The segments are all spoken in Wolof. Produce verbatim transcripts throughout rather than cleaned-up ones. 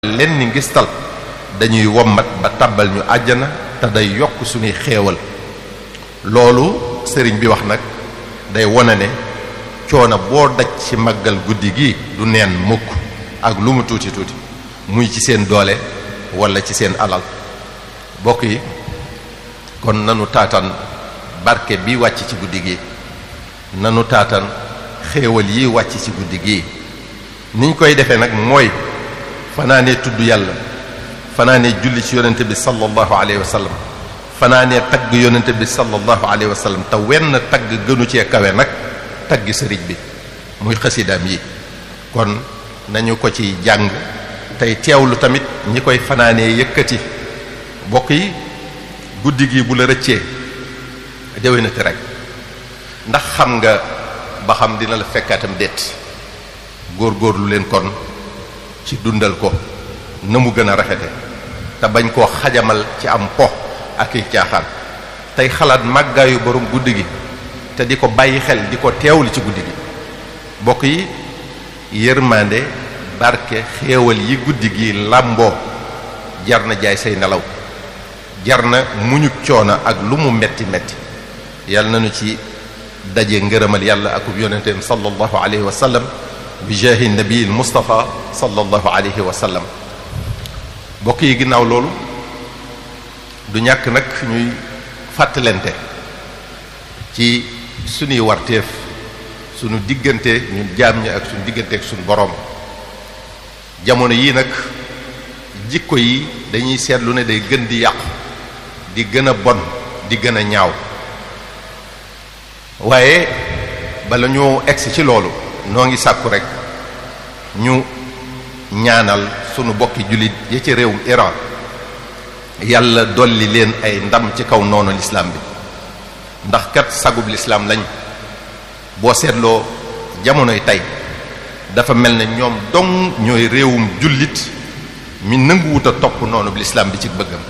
len ni ngistal dañuy wommat ba tàbbal ñu àjjana te day yokk suñuy xéewal loolu sëriñ bi wax nag day wone ne coono boo daj ci màggal guddi gi du neen mukk ak lu mu tuuti tuuti muy ci seen doole wala ci seen alal bokk yi kon nanu taatan barke bi wàcc ci guddi gi nanu taatan xéewal yi wàcc ci guddi gi niñ koy defee nag mooy fanaanee tudd yàlla fanaanee julli ci yonente bi sallallahu alayhi wa sallam fanaanee tagg yonente bi sallallahu alayhi wa sallam te wenn tagg gënu cee kawe nag taggi sëriñ bi muy xasidaam yi kon nañu ko ci jàng tey teewlu tamit ñi koy fanaanee yëkkati bokk yi guddi gi bu la rëccee déwénati rek ndax xam nga ba xam dina la fekkaatam déet góor-góorlu leen kon ci dundal ko na mu gën a rafete te bañ koo xajamal ci am po ak i caaxaan tey xalaat màggaayu borom guddi gi te di ko bàyyi xel di ko teewlu ci guddi gi bokk yi yërmande barke xéewal yi guddi gi làmboo jar na jaay say nelaw jar na muñu coono ak lu mu metti metti yàlla nañu ci daje ngërëmal yàlla akub yonenteem sallallahu alayhi wa sallam bi jaahi nabi Mustafa sallallahu alayhi wa sallam bokk yi ginnaaw loolu du ñàkk nag ñuy fàttalente ci suñuy warteef suñu diggante ñun jaam ñi ak suñu diggante ak suñu boroom jamono yii nag jikko yi dañuy seetlu ne day gën di yàqu di gën a bon di gën a ñaaw waaye bala ñoo egsi ci loolu noo ngi sàkku rek ñu ñaanal sunu bokki jullit ya ci réewum Iran yàlla dolli leen ay ndam ci kaw noonu lislaam bi ndax kat sagub lislaam lañ boo seetloo jamonoy tey dafa mel ne ñoom dong ñooy réewum jullit mi nanguwut a topp noonu lislaam bi ci bëggam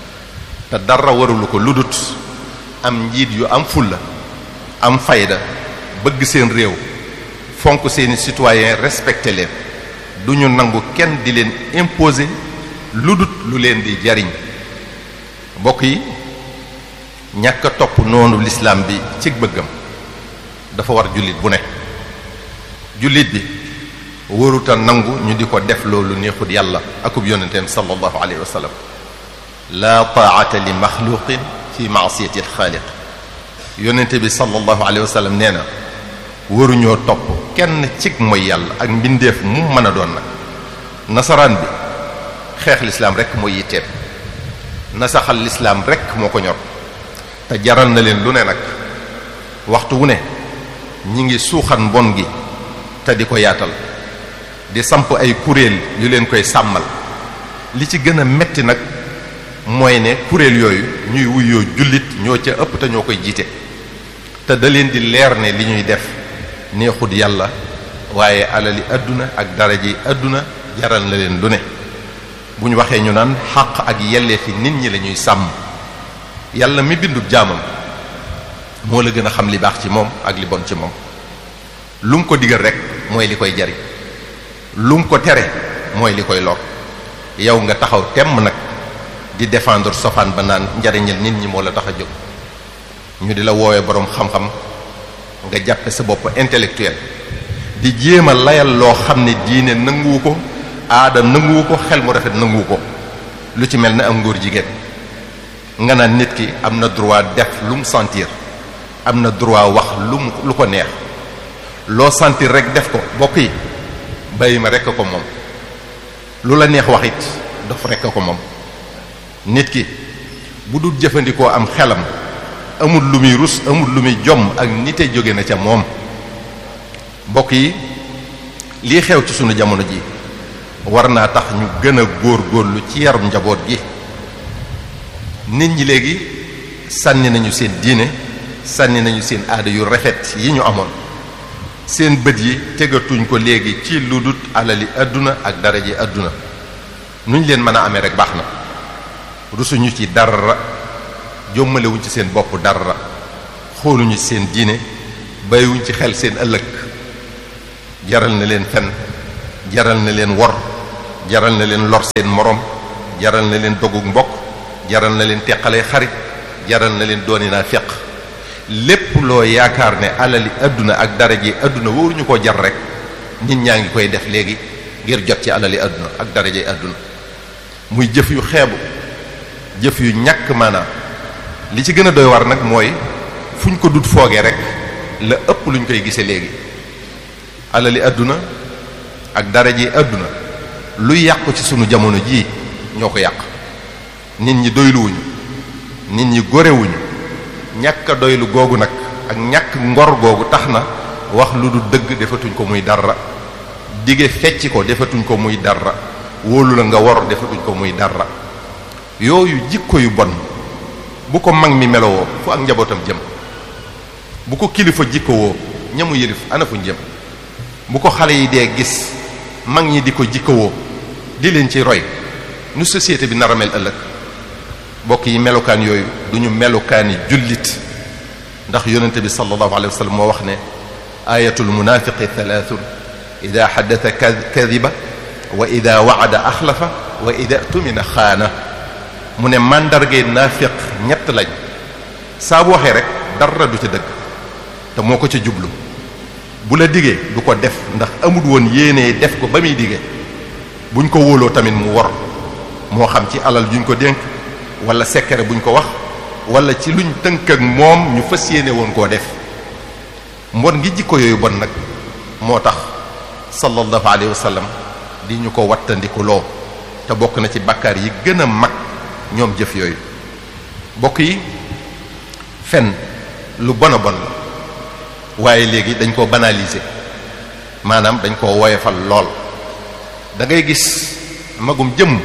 te dara warulu ko ludut am njiit yu am fulla am fayda bëgg seen réew fonk seeni citoyen respecté leen du ñu nangu kenn di leen imposer lu dut lu leen di jariñ mbokk yi ñàkk a topp noonu lislaam bi ci bëggam dafa war jullit bu ne jullit bi waruta nangu ñu di ko def loolu neexut yàlla akub yonenteem sallallahu alayhi wa sallam la taa'ata li maxluqin fi ma'siyati al-xaaliq yonente bi sallallahu alayhi wa sallam nee na waruñoo topp kenn cig mooy yàlla ak mbindeef mu mën a doon nag nasaraan bi xeex lislaam rek mooy yitteem nasaxal lislaam rek moo ko ñor te jaral na leen lu ne nag waxtu wu ne ñi ngi suuxan mbon gi te di ko yaatal di samp ay kuréel yu leen koy sàmmal li ci gën a metti nag mooy ne kuréel yooyu ñuy wuyoo jullit ñoo ca ëpp te ñoo koy jiite te da leen di leer ne li ñuy def neexut yàlla waaye alali àdduna ak daraji àdduna jaral na leen lu ne bu ñu waxee ñu naan xàq ak yelleefi nit ñi la ñuy sàmm yàlla mi bindub jaamam moo la gën a xam li baax ci moom ak li bon ci moom lu mu ko digal rek mooy li koy jariñ lu mu ko tere mooy li koy lor yow nga taxaw temm nag di défendre sofaan ba naan njariñal nit ñi moo la tax a jóg ñu di la woowee boroom xam-xam nga jàppe sa bopp intellectuel di jéem a layal loo xam ne diine nanguwu ko aada nanguwu ko xel mu rafet nanguwu ko lu ci mel ne am ngóor jigéen nga naan nit ki am na droit def lu mu sentir am na droit wax lu mu lu ko neex loo sentir rek def ko bokk yi bàyyi ma rekk ko moom lu la neex wax it dof rekk ko moom nit ki bu dul jëfandikoo am xelam amul lu muy rus amul lu muy jomm ak nite jóge na ca moom mbokk yi lii xew ci sunu jamono ji war naa tax ñu gën a góor-góorlu ci yarum njaboot gi nit ñi léegi sànni nañu seen diine sànni nañu seen aada yu rafet yi ñu amoon seen bët yi tegatuñ ko léegi ci lu dut alali àdduna ak daraji àdduna nuñ leen mën a amee rek baax na rusuñu ci dara jommalewuñ ci seen bopp dara xooluñu ci seen diine bàyyiwuñ ci xel seen ëllëg jaral na leen fen jaral na leen wor jaral na leen lor seen morom, jaral na leen dogug mbokk, jaral na leen teqalee xarit, jaral na leen dooni naa feq. lépp loo yaakaar ne alali adduna ak daraje adduna wóoruñu ko jar rek nit ñaa ngi koy def léegi ngir jot ci alali adduna ak daraje adduna, muy jëf yu xeebu, jëf yu ñàkk maanaam. li ci gën a doy war nag mooy fuñ ko dut foogee rek la ëpp luñ koy gisee léegi. alali adduna ak daraje adduna luy yàqu ci sunu jamono jii ñoo ko yàq. nit ñi doyluwuñu, nit ñi gorewuñu. ñàkk a doylu googu nag ak ñàkk ngor googu tax na wax lu du dëgg defatuñ ko muy dara, dige fecc ko defatuñ ko muy dara, wóolu la nga wor defatuñ ko muy dara. yooyu jikko yu bon bu ko mag mi melowoo fu ak njabootam jëm, bu ko kilifa jikkowoo ñamu yëlif ana fu jëm, bu ko xale yi dee gis mag ñi di ko jikkowoo di leen ci roy, nu société bi nar a mel ëllëg. bokk yi melokaan yooyu duñu melokaani jullit, ndax yonente bi sallallahu alayhi wa sallam moo wax ne ayatul munafiqi thalathun ida xaddata kadiba wa ida waada axlafa wa ida tumina xaana. mu ne mandargay naafiq ñett lañ, saa bu waxee rek dara du ca dëgg te moo ko ca jublu. bu la digee du ko def ndax amul woon yéenee def ko ba muy digee. buñ ko wóoloo tamit mu wor, moo xam ci alal juñ ko dénk wala secret buñ ko wax wala ci luñ tënk ak moom ñu fas yéene woon koo def. mbon ngi jikko yooyu bon nag moo tax sallallahu alayhi wa sallam di ñu ko wattandiku loo, te bokk na ci bàkkaar yi gën a mag ñoom jëf yooyu. bokk yi fen lu bon a bon la, waaye léegi dañ koo banaliser, maanaam dañ koo woyofal lool. da ngay gis magum jëmm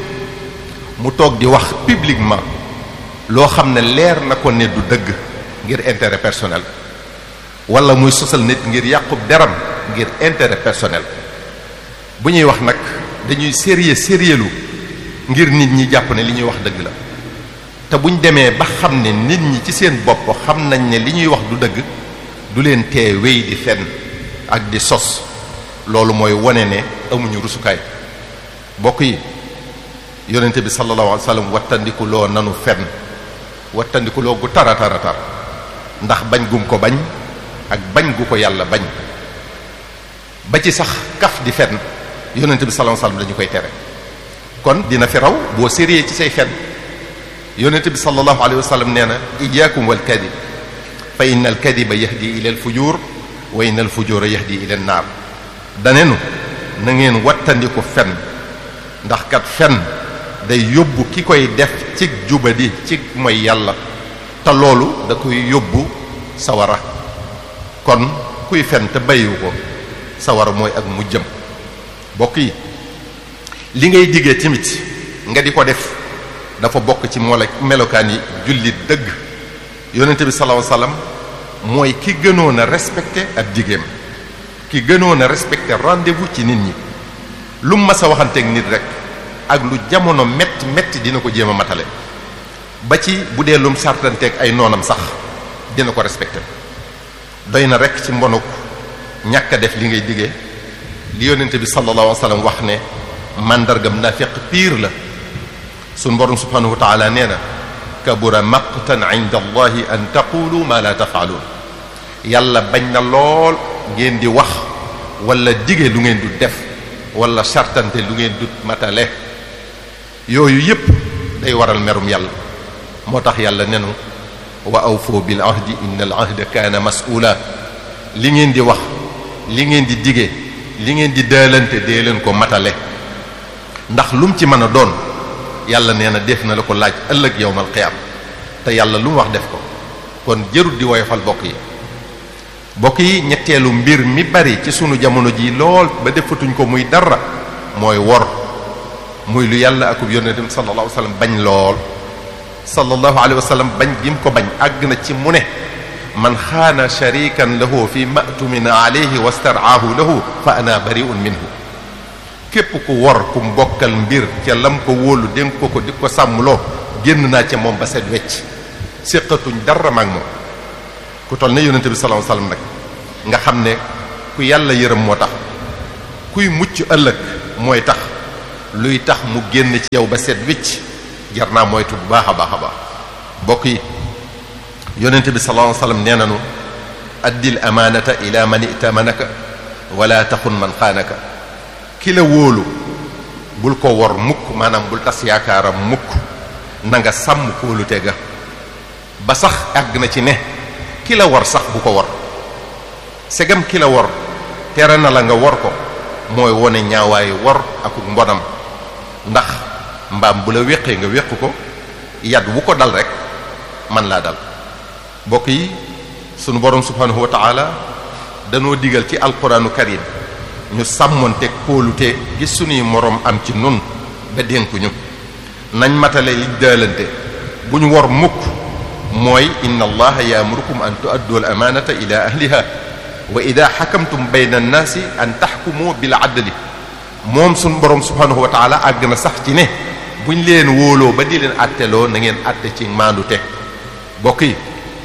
mu toog di wax publiquement loo xam ne leer na ko ne du dëgg ngir intérêt personnel, wala muy sosal nit ngir yàqub deram ngir intérêt personnel. bu ñuy wax nag dañuy sérieux sérieux lu ngir nit ñi jàpp ne li ñuy wax dëgg la, te buñ demee ba xam ne nit ñi ci seen bopp xam nañ ne li ñuy wax du dëgg du leen tee wéy di fenn ak di sos. loolu mooy wone ne amuñu rusukaay. bokk yi yonente bi sallallahu alayhi wa sallam wattandiku loo nanu fenn, wattandiku loo gu tara tara tar, ndax bañ gum ko bañ ak bañ gu ko yàlla bañ. ba ci sax kaf di fenn yonente bi sallallahu alayhi wa sallam dañu koy tere. kon dina fi raw boo sérieux ci say fenn. yonente bi sallallahu alayhi wa sallam nee na iyaakum wal kadib fa inna al kadiba yahdi ila al fujur wa inna al fujura yahdi ila an naar. danenu na ngeen wattandiku fen, ndax kat fen day yóbbu ki koy def ci jubadi ci mooy yàlla, te loolu da koy yóbbu sawara. kon kuy fen te bàyyiwu ko sawara mooy ak mu jëm. bokk yi li ngay diggee tamit nga di ko def dafa bokk ci molo melokaan yi jullit dëgg. yonente bi sallallahu alayhi wasallam mooy ki gënoon a respecté ab digéem, ki gënoon a respecté rendez-vous ci nit ñi. lu mu mas a waxanteeg nit rek ak lu jamono metti metti dina ko jéem a matale, ba ci bu dee lum sartanteeg ay noonam sax dina ko respecté. doy na rek ci mbonuk ñàkk a def li ngay diggee li yonente bi sallallahu alayhi wasallam wax ne mandargam naafiq piir la. sun borom subhanahu wa taala nee na kabura maqtan inda allahi an taqulu ma la tafaaluun. yàlla bañ na lool ngeen di wax wala dige lu ngeen du def wala sartante lu ngeen du matale. yooyu yépp day waral merum yàlla. moo tax yàlla nenu wa awfu bil ahdi inna al ahda kaana mas'uula. li ngeen di wax, li ngeen di dige, li ngeen di daalante dee leen ko matale, ndax lum ci mën a doon yàlla nee na def na la ko laaj ëllëg yawmal qiyaam, te yàlla lu mu wax def ko. kon jërut di woyofal bokk yi. bokk yi ñetteelu mbir mi bari ci sunu jamono ji lool ba defatuñ ko muy dara mooy wor, muy lu yàlla akub yonentam sallallahu alayhi wa sallam bañ lool. sallallahu alayhi wa sallam bañ gim ko bañ àgg na ci mu ne man xaana sharikan lahu fi ma'tumina alayhi wastaraahu lahu fa ana bari'un minhu. képp ku wor ku mbokkal mbir ca lam ko wóolu dénk ko ko di ko sàmmloo génn naa ca moom ba set wecc, séqatuñ dara maag moom. ku toll ne yonente bi sallallahu alayhi wasallam nag nga xam ne ku yàlla yërëm moo tax, kuy mucc ëllëg mooy tax, luy tax mu génn ci yow ba set wicc jar naa moytu bu baax a baax a baax bokk yi yonente bi sallallahu alayhi wasallam nee nanu addil amaanata ila man itamanaka wala taxun man xaanaka ki la wóolu bul ko wor mukk maanaam bul tas yaakaaram mukk na nga sàmm kóolute ga ba sax àgg na ci ne ki la wor sax bu ko wor segam ki la wor tere na la nga wor ko mooy wone ñaawaayu wor akuk mbonam ndax mbaam bu la wéqee nga wéq ko yad wu ko dal rek man laa dal mbokk yi sunu borom subhanahu wa ta'ala danoo digal ci alquranu karim ñu sàmmonte kóolute gi sunuy moroom am ci nun ba dénkuñu nañ matale li daalante bu ñu wor mukk mooy inna allaha ya'murukum an tu'addu al amanata ila ahliha wa ida xakamtum bayna annaasi an taxkumu bil adli moom sunu borom subhanahu wa ta'ala àgg na sax ci ne buñ leen wóoloo ba di leen atteloo na ngeen atte ci maandute bokk yi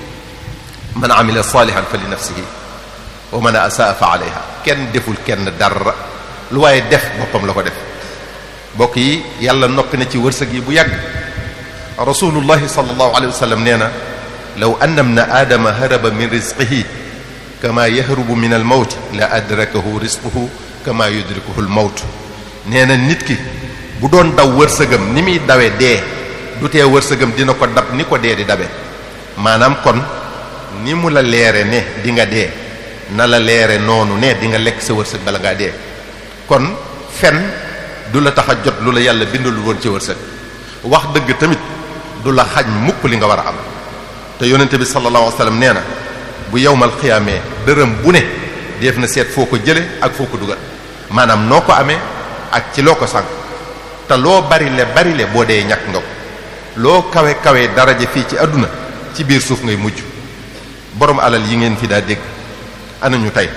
man amila salihan fa li nafsihi wa man asaa fa alayha kenn deful kenn dara lu waaye def boppam la ko def bokk yi yàlla noppi na ci wërsëg yi bu yàgg rasulullahi sallallahu alayhi wa sallam nee na law anna ibna aadama haraba min rizqihi kama yahrubu min al mawt la adrakahu rizquhu kama yudrikuhu al mawt nee na nit ki bu doon daw wërsëgam ni muy dawe dee du tee wërsëgam dina ko dab ni ko dee di dabe maanaam kon ni mu la leere ne di nga dee na la leere noonu ne di nga lekk sa wërsëg bala ngaa dee kon fen du la tax a jot lu la yàlla bindul woon ci wërsëg wax dëgg tamit du la xañ mukk li nga war a am te yonente bi sallallahu alayhi wasallam nee na bu yowmal xiyaamee dërëm bu ne def na seet foo ko jële ak foo ko dugal maanaam noo ko amee ak ci loo ko sànq te loo bari le bari le boo dee ñàkk nga ko loo kawe kawe daraja fii ci àdduna ci biir suuf ngay mujj borom alal yi ngeen fi daa dégg ana ñu tey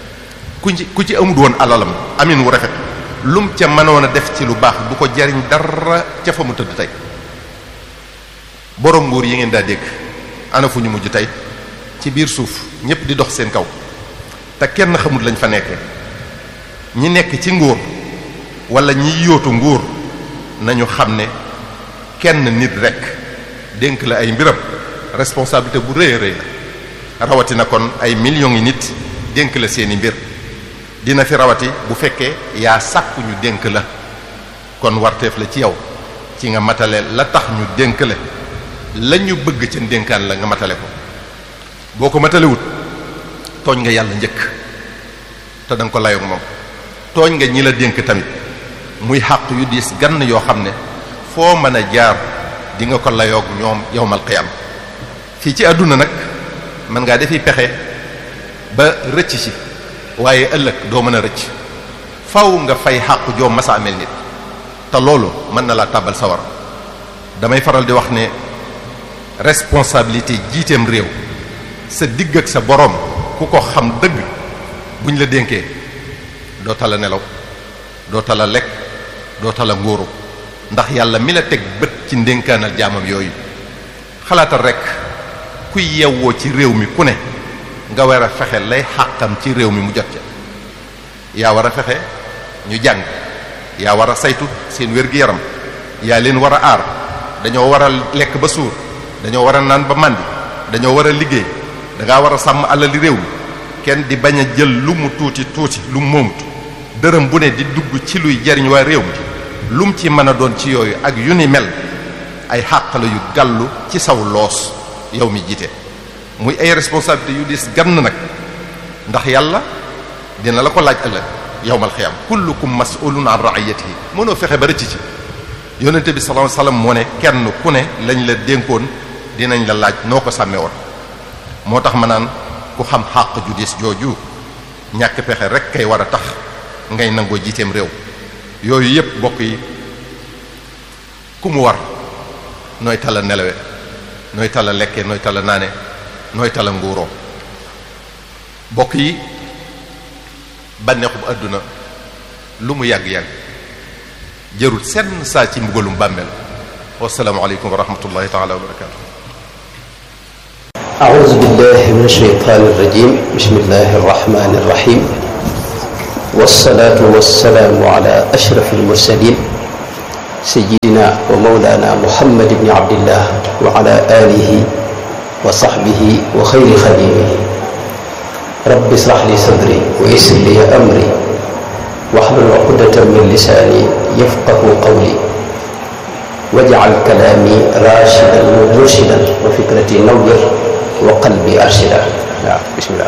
ku ci ku ci amut woon alalam amin wu rafet lum ca mënoon a def ci lu baax du ko jariñ dara ca fa mu tëdd tey borom nguur yi ngeen daa dégg ana fu ñu mujj tey ci biir suuf ñépp di dox seen kaw te kenn xamul lañ fa nekkee ñi nekk ci nguur wala ñi yóotu nguur nañu xam ne kenn nit rekk dénk la ay mbiram responsabilité bu rëy a rëy la rawatina kon ay millions yi nit dénk la seeni mbir dina fi rawati bu fekkee yaa sàkku ñu dénk la kon warteef la ci yow ci nga matale la tax ñu dénk la la ñu bëgg ca dénkaan la nga matale ko boo ko matalewut tooñ nga yàlla njëkk te danga ko layoog moom tooñ nga ñi la dénk tamit muy xàq yu diis gann yoo xam ne foo mën a jaar di nga ko layoog ñoom yowmal qiyam fii ci àdduna nag mën ngaa defi pexe ba rëcc ci waaye ëllëg doo mën a rëcc faw nga fay xàq joo masa amel nit te loolu mën na laa tàbbal sawar damay faral di wax ne responsabilité jiiteem réew sa digg ak sa boroom ku ko xam dëgg buñ la dénkee doo tala nelaw doo tala lekk doo tala ngóoru ndax yàlla mi la teg bët ci ndénkaanal jaamam yooyu xalaatal rek kuy yewwoo ci réew mi ku ne nga war a fexe lay xàqam ci réew mi mu jot ca yaa war a fexe ñu jàng yaa war a saytu seen wér-gi-yaram yaa leen war a aar dañoo war a lekk ba suur dañoo war a naan ba màndi dañoo war a liggéey dangaa war a sàmm alali réew mi kenn di bañ a jël lu mu tuuti tuuti lu mu moomut dërëm bu ne di dugg ci luy jariñ waa réew mi lu mu ci mën a doon ci yooyu ak yu ni mel ay xàq la yu gàllu ci saw loos yow mi jiite muy ay responsabilité yu dis gann nag ndax yàlla dina la ko laaj ëllëg yawmal xiyaam kullukum mas'ulun an ra'iyatihi mënoo fexe ba rëcc ci yonente bi sallallahu alayhi wasallam moo ne kenn ku ne lañ la dénkoon dinañ la laaj noo ko sàmmee woon moo tax ma naan ku xam xàq ju dis jooju ñàkk pexe rek kay war a tax ngay nangoo jiiteem réew yooyu yépp bokk yi ku mu war nooy tala nelawe nooy tala lekkee nooy tala naane nooy tala nguuroo bokk yi bànneexub àdduna lu mu yàgg-yàgg jërul senn saa ci mbugalum bàmmeel wassalaamu aleykum wa rahmatullahi taala wa barakatuh أعوذ بالله من الشيطان الرجيم بسم الله الرحمن الرحيم والصلاة والسلام على أشرف المرسلين sayyidina wa mawlana muhammad ibni abdillah wa ala alihi wa sahbihi wa xayri xadimihi rabbi israh li sadri wa yassir li amri wahlul uqdatan min lisaani yafqahu qawli waj'al kalaami raashidan wa murshidan wa fikrati nawwir wa qalbi arshida. waaw bismillah.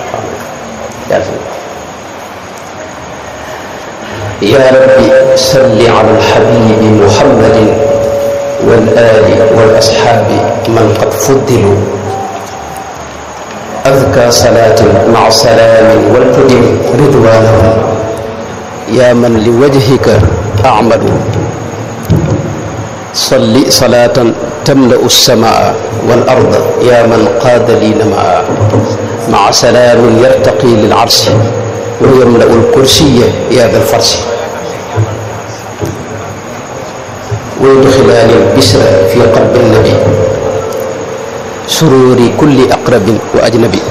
yaa rabbi salli ala alxabibi muhammadin wal aali wal asxaabi man qad fuddilu azka salaatin maa salaamin wal tudim ridwaanahum yaa man li wajhika acmalu salli salaatan tamla'u samaa wal arda yaa man qaada lii namaa maa salaamin yartaqi lil arshi wa yamla'u l-kursiyya yaa dal farsi wa yudxilaani l-bishra fi qalbi n-nabi suruuri kulli aqrabin wa ajnabi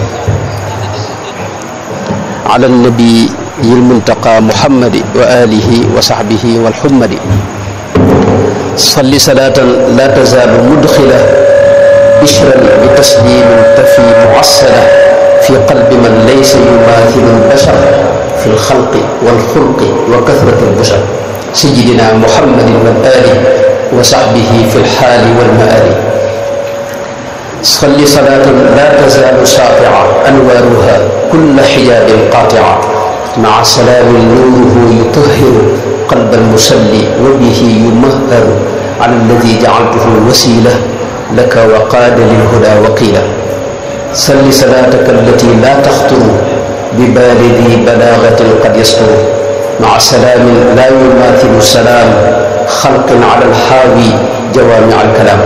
ala n-nabi l-muntaqa muhammadi wa aalihi wa sahbihi wal hummadi salli salaatan laa tazaalu mudxila bishran bi tasliimin tafi muassala fi qalbi man laysa yumaathilu l-bashar fi l-xalqi wal-xulqi wa kasrati l-bushar sayyidina muhammadin wal aali wa sahbihi fi l-xaali wal-maali salli salaatan laa tazaalu saatia anwaaruha kulla xijaabin qaatia maa salaamin nuuruhu yutahhiru qalba almusalli wa bihi yumahharu ala alladi jacaltuhu wasiila laka wa qaada lilhuda waqiila salli salaataka allati laa taxturu bi baalidi balaagatin qad yasturu maa salaamin laa yumaathilu salaam xalqin ala alxaawi jawaamic alkalaam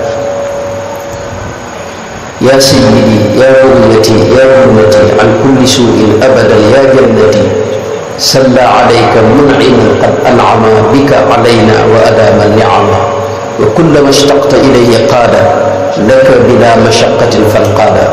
yaa sayyidi yaa bunyati yaa bunyati an kulli suu'in abadan yaa jannati salla alayka mun'imun qad an'ama bika alayna wa adaama ni'ama wa kullama ishtaqta ilayhi qaada laka bila mashaqqatin fanqaada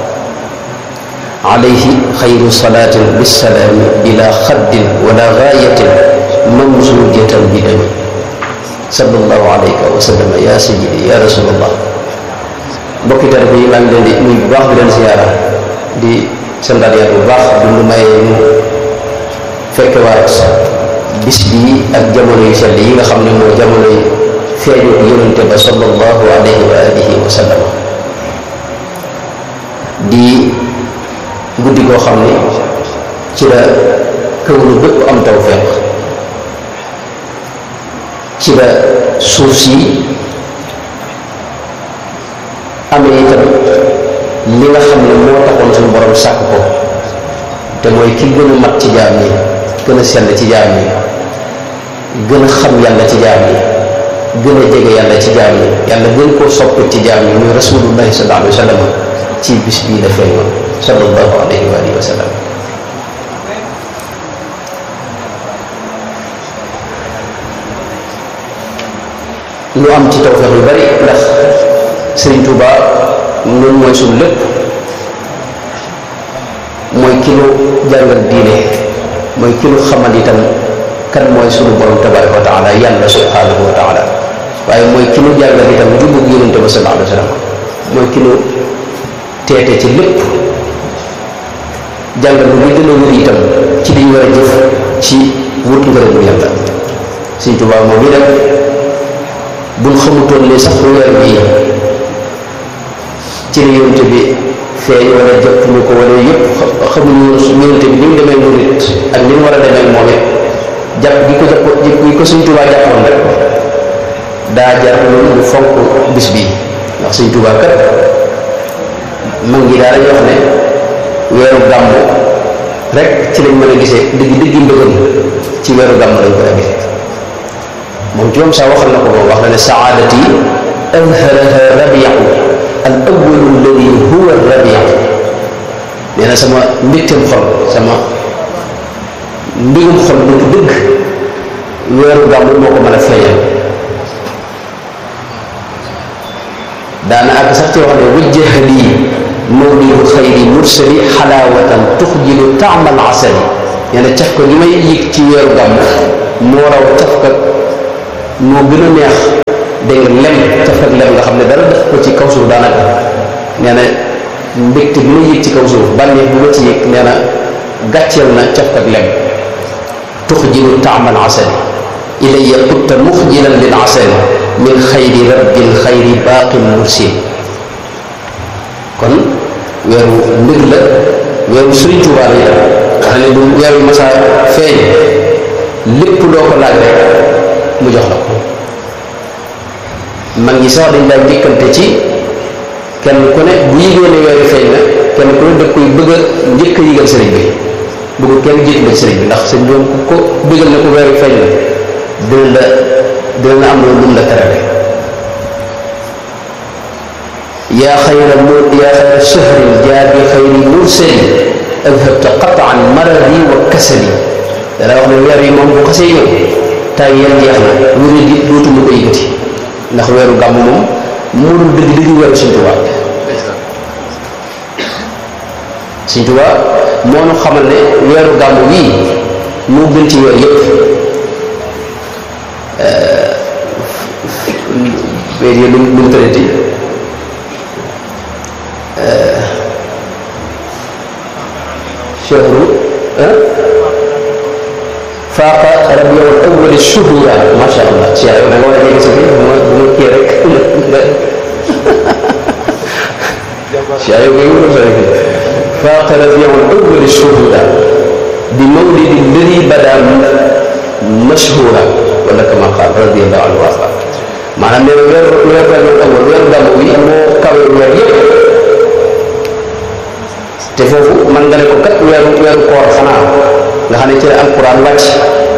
alayhi xayru salaatin bissalaami bila xaddin wala gaayatin mamzuujatan bidami sallallahu alayka wa sallam yaa sayyidi yaa rasulallah. mbokki tarixa yi maa ngi leen di nuyu bu baax di leen ziyaara di santaat Yàlla bu baax du lu may ñu fekke waat bis bii ak jamono yu sell yi nga xam ne mooy jamono yi feeñu yonente ba sallallahu alayhi wa alihi wa sallam di guddi koo xam ne ci la kawnu bépp am tawfeex ci la suuf si amee itam li nga xam ne moo taxoon suñu borom sàkk ko te mooy ki gën a mat ci jaam yi gën a sell ci jaam yi gën a xam yàlla ci jaam yi gën a jege yàlla ci jaam yi yàlla gën koo sopp ci jaam yi muy rasulullahi sallallahu alayhi wa sallam ci bis bii la feeñoon sallallahu alayhi wa alihi wa sallam. lu am ci tawfeex yu bari ndax Sëriñ Tuuba noonu mooy suñu lépp mooy ki nu jàngal diine mooy ki nu xamal itam kan mooy suñu borom tabaraka wa taala yàlla subhanahu wa taala waaye mooy ki nu jàngal itam jubug yonente ba sallallahu alayhi wa sallam mooy ki nu teete ci lépp jàngal lu gën a wér itam ci li ñu war a jëf ci wut ngërëmu yàlla. Sëriñ Tuuba moom yi dem buñ xamutoon ne sax weer bii ci la yonente bi feeñ wala jëpp ñu ko wala yëpp xamuñu woon yonente bi ni mu demee murit ak ni mu war a demee moom it jàpp gi ko jàpp gi ko Sëriñ Tuubaa jàppoon rek daa jar loolu ñu fonk bis bii ndax Sëriñ Tuubaa kat mag ngi daal dañuy wax ne weeru gàmmu rek ci lañ mën a gisee dëgg dëgg mbëggam ci weeru gàmmu lañ ko a gisee moom ci moom sax waxal na ko moom wax na ne saadati azharaha rabiu al awwalu alladi huwa rabiu nee na sama mbégteem xol sama mbégum xol dëgg dëgg weeru gàmmu moo ko mën a feeñal daana ak sax ci wax ne wajjaha lii mawlidu xayri mursali xalaawatan tuxjilu taamal asali nee na caf ko gi may yëg ci weeru gàmmu moo raw caf ko moo gën a neex dégg nga lem caf ak lem nga xam ne dara def ko ci kaw suuf daanaka nee na mbégte bi ma yëg ci kaw suuf bànneex bu ma ci yëg nee na gàcceel na caf ak lem tuxjilu taamal asali ilayya qutta muxjilan lil asali min xayri rabbil xayri baaqin mursil kon weeru mbir la weeru Sëriñ Tuubaa la nga xam ne bu weeru masa feeñ lépp loo ko laaj rek mu jox la ko mag ñi sax dañ daan njëkkante ci kenn ku ne bu yëgee ne weeru feeñ na kenn ku ne da koy bëgg a njëkk a yëgal sëriñ bi bëgg kenn jiitu la ci sëriñ bi ndax sëñ bi moom ku ko bëggal ne ko weeru feeñ na dina la dina la am loolu lu mu la terale yaa xayra mu yaa xayra shahrin jaa bi xayri mursali adhabta qataan maradi wa kasali dana wax ne weer yi moom bu xasee ñëw tay yéen jeex na wéru di dootuma ko yëkkati ndax weeru gàmm moom moo dul dëgg dëgg weeru Sëñ Tuubaa Sëñ Tuubaa moo nu xamal ne weeru gàmm wii moo gën ci weer yépp weer yi lu mu tërati shahru faaqa rabiul awwal shuhura masha Allah ci yow da nga war a jege si bi bu ma bu ma kii rek ci yow ngay wër sa rek faaqa rabiul awwal shuhura bi mawlidi alladi bada mashhura wala kama qaal radiyallahu anhu wa maanaam nee na weer weer rabiul awwal weeru gàmmu wi moo kawe weer yëpp te foofu man nga ne ko kat weeru weeru koor xanaa nga xam ne ci la alquran wàcc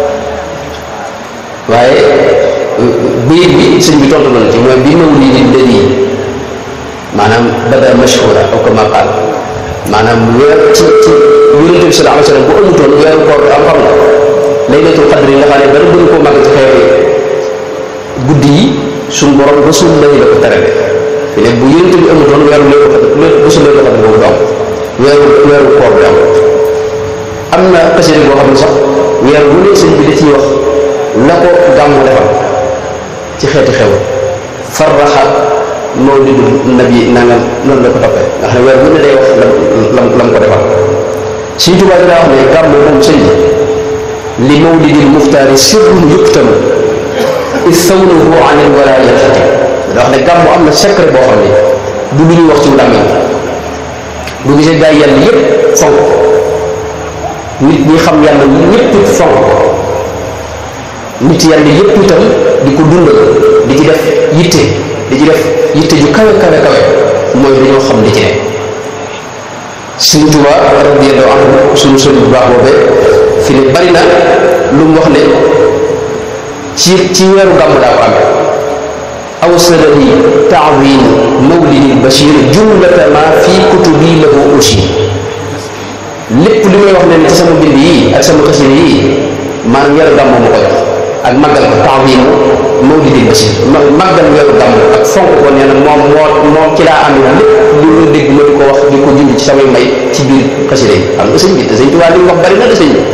waaye biir bi sëñ bi tontu nañu ci mooy bi mawlidi alladi maanaam bada mashhura aw kama qaal maanaam weer ci ci yonent bi sallallahu alayhi wa sallam bu amutoon weeru koor am xam nga laylatul qadri nga xam ne dara gën koo màgg ci xeetu guddi yi suñ borom rasul lañu la ko terale fi ne bu yonent bi amutoon weeru laylatul qadri rasul laylatul qadri boobu du am weeru weeru koor bi am am na xasida boo xam ne sax weer bu ne sëñ bi da ciy wax la ko gàmmu defal ci xeeti xew farraxa mawlidu nabi nangam noonu la ko toppee nga xam ne weer bu ne day wax lam lam lam ko defal Sëñ Tuubaa daa wax ne gàmmu moom sëñ li mawlidil muxtaari sirrun yuktamu istawnuhu anil walaayati da wax ne gàmmu am na secret boo xam ne du lu ñuy wax ci làmmiñ bu gisee gaa yàlla yépp fonk nit ñi xam yàlla ñépp fonk ko nit yàlla yépp itam di ko dundal di ci def yitte di ci def yitte ju kawe kawe kawe mooy dañoo xam li ci ne Sëñ Tuubaa radiyallahu anhu suñu sëriñ bu baax boobee fi ne bari na lu mu wax ne ci ci weeru gàmm daa ko amee awsalani taawin mawlidi bashir jumlata ma fi kutubi lahu ushi lépp li may wax ne ci sama bind yi ak sama xasida yi maanaam weeru gàmm ma ko jox ak màggal ko taawin mawlidi bashir màggal weeru gàmm ak fonk ko nee na moom moo moom ci laa amee lépp li nga dégg ma di ko wax di ko junj ci samay may ci biir xasida yi xam nga sëñ bi te sëñ Tuubaa li mu wax bari na de sëñ bi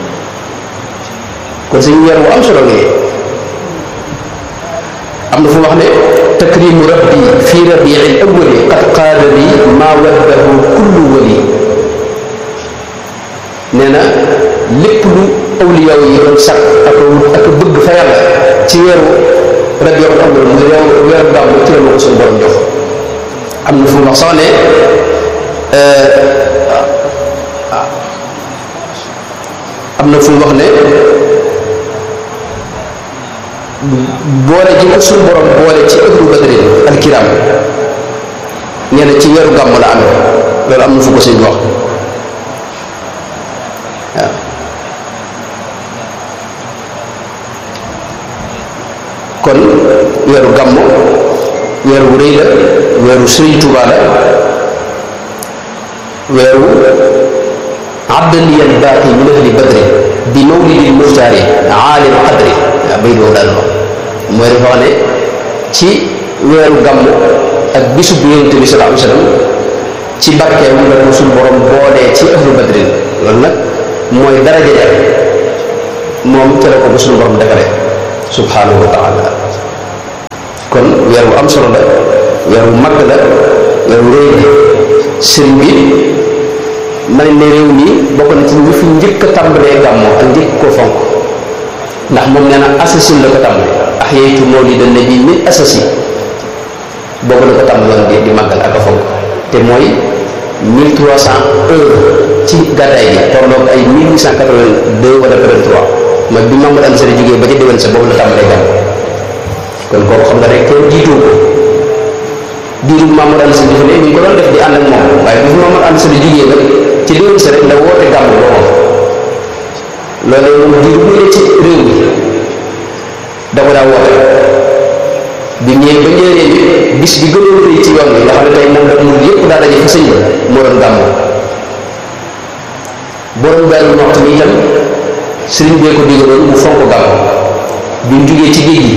kon sëñ weer bu am solo ngi am na fu wax ne takrimu rabbi fi rabiil awwali qad qaada li maa waddahu kullu wali nee na lépp lu awliyaa yi doon sàkk ak ak bëgg fa yàlla ci weeru rabiul awwal muy weeru weeru gàmm ci la ma ko suñu borom jox am na fu wax sax ne am na fu wax ne boole ji ko suñu borom boole ci ahlu badrin alkiram nee na ci weeru gàmm la amee loolu am na fu ko sëñ wax waaw kon weeru gàmm weeru wu rëy la weeru Sëriñ Tuubaa la weeru abdaliyal baaqi min ahli badri bi mawlidil muxtaari aalil qadri waaw bay doo daal wax mooy dafa wax ne ci weeru gàmm ak bisu bu Yonent bi sallallahu alayhi wa sallam ci barkeem la ko suñu borom boolee ci ahlu badrin loolu nag mooy daraja ja moom ca la ko ko suñu borom defaree subhanahu wa taala kon weer wu am solo la weer wu mag la weer wu rëy la sëriñ bi ma ne réew mi bokk na ci ñi fi njëkk a tàmbalee gàmmoo ak njëkk koo fonk ndax moom nee na assasine la ko tàmbale ahyaytu mawlida nabi min asasi boobu la ko tàmbaloon di di màggal ak a fonk te mooy mille trois cent un ci gàddaay gi tolloog ay mille huit cent quatre-vingt-deux wala quatre-vingt-trois mooy bi Mamadou Anta Sall jógee ba ca déwén sa boobu la tàmbalee gàmm kon kooku xam nga rek kenn jiitu ko diiru Mamadou Anta Sall ne ñu ko doon def di ànd ak moom waaye bi fi Mamadou Anta Sall jógee nag ci déwén sa rek la woote gàmm boobu loolu moom diiru bu ne ci réew mi da ko daa woote bi ñëwee ba njëriñ bi bis bi gënoon rëy ci yoon bi nga xam ne tey moom la mu yëpp daa daje fa sëñ ba moo doon gàmm borom Daaru Muxti mi itam sëriñ bee ko digaloon mu fonk gàmm bi mu jugee ci géej gi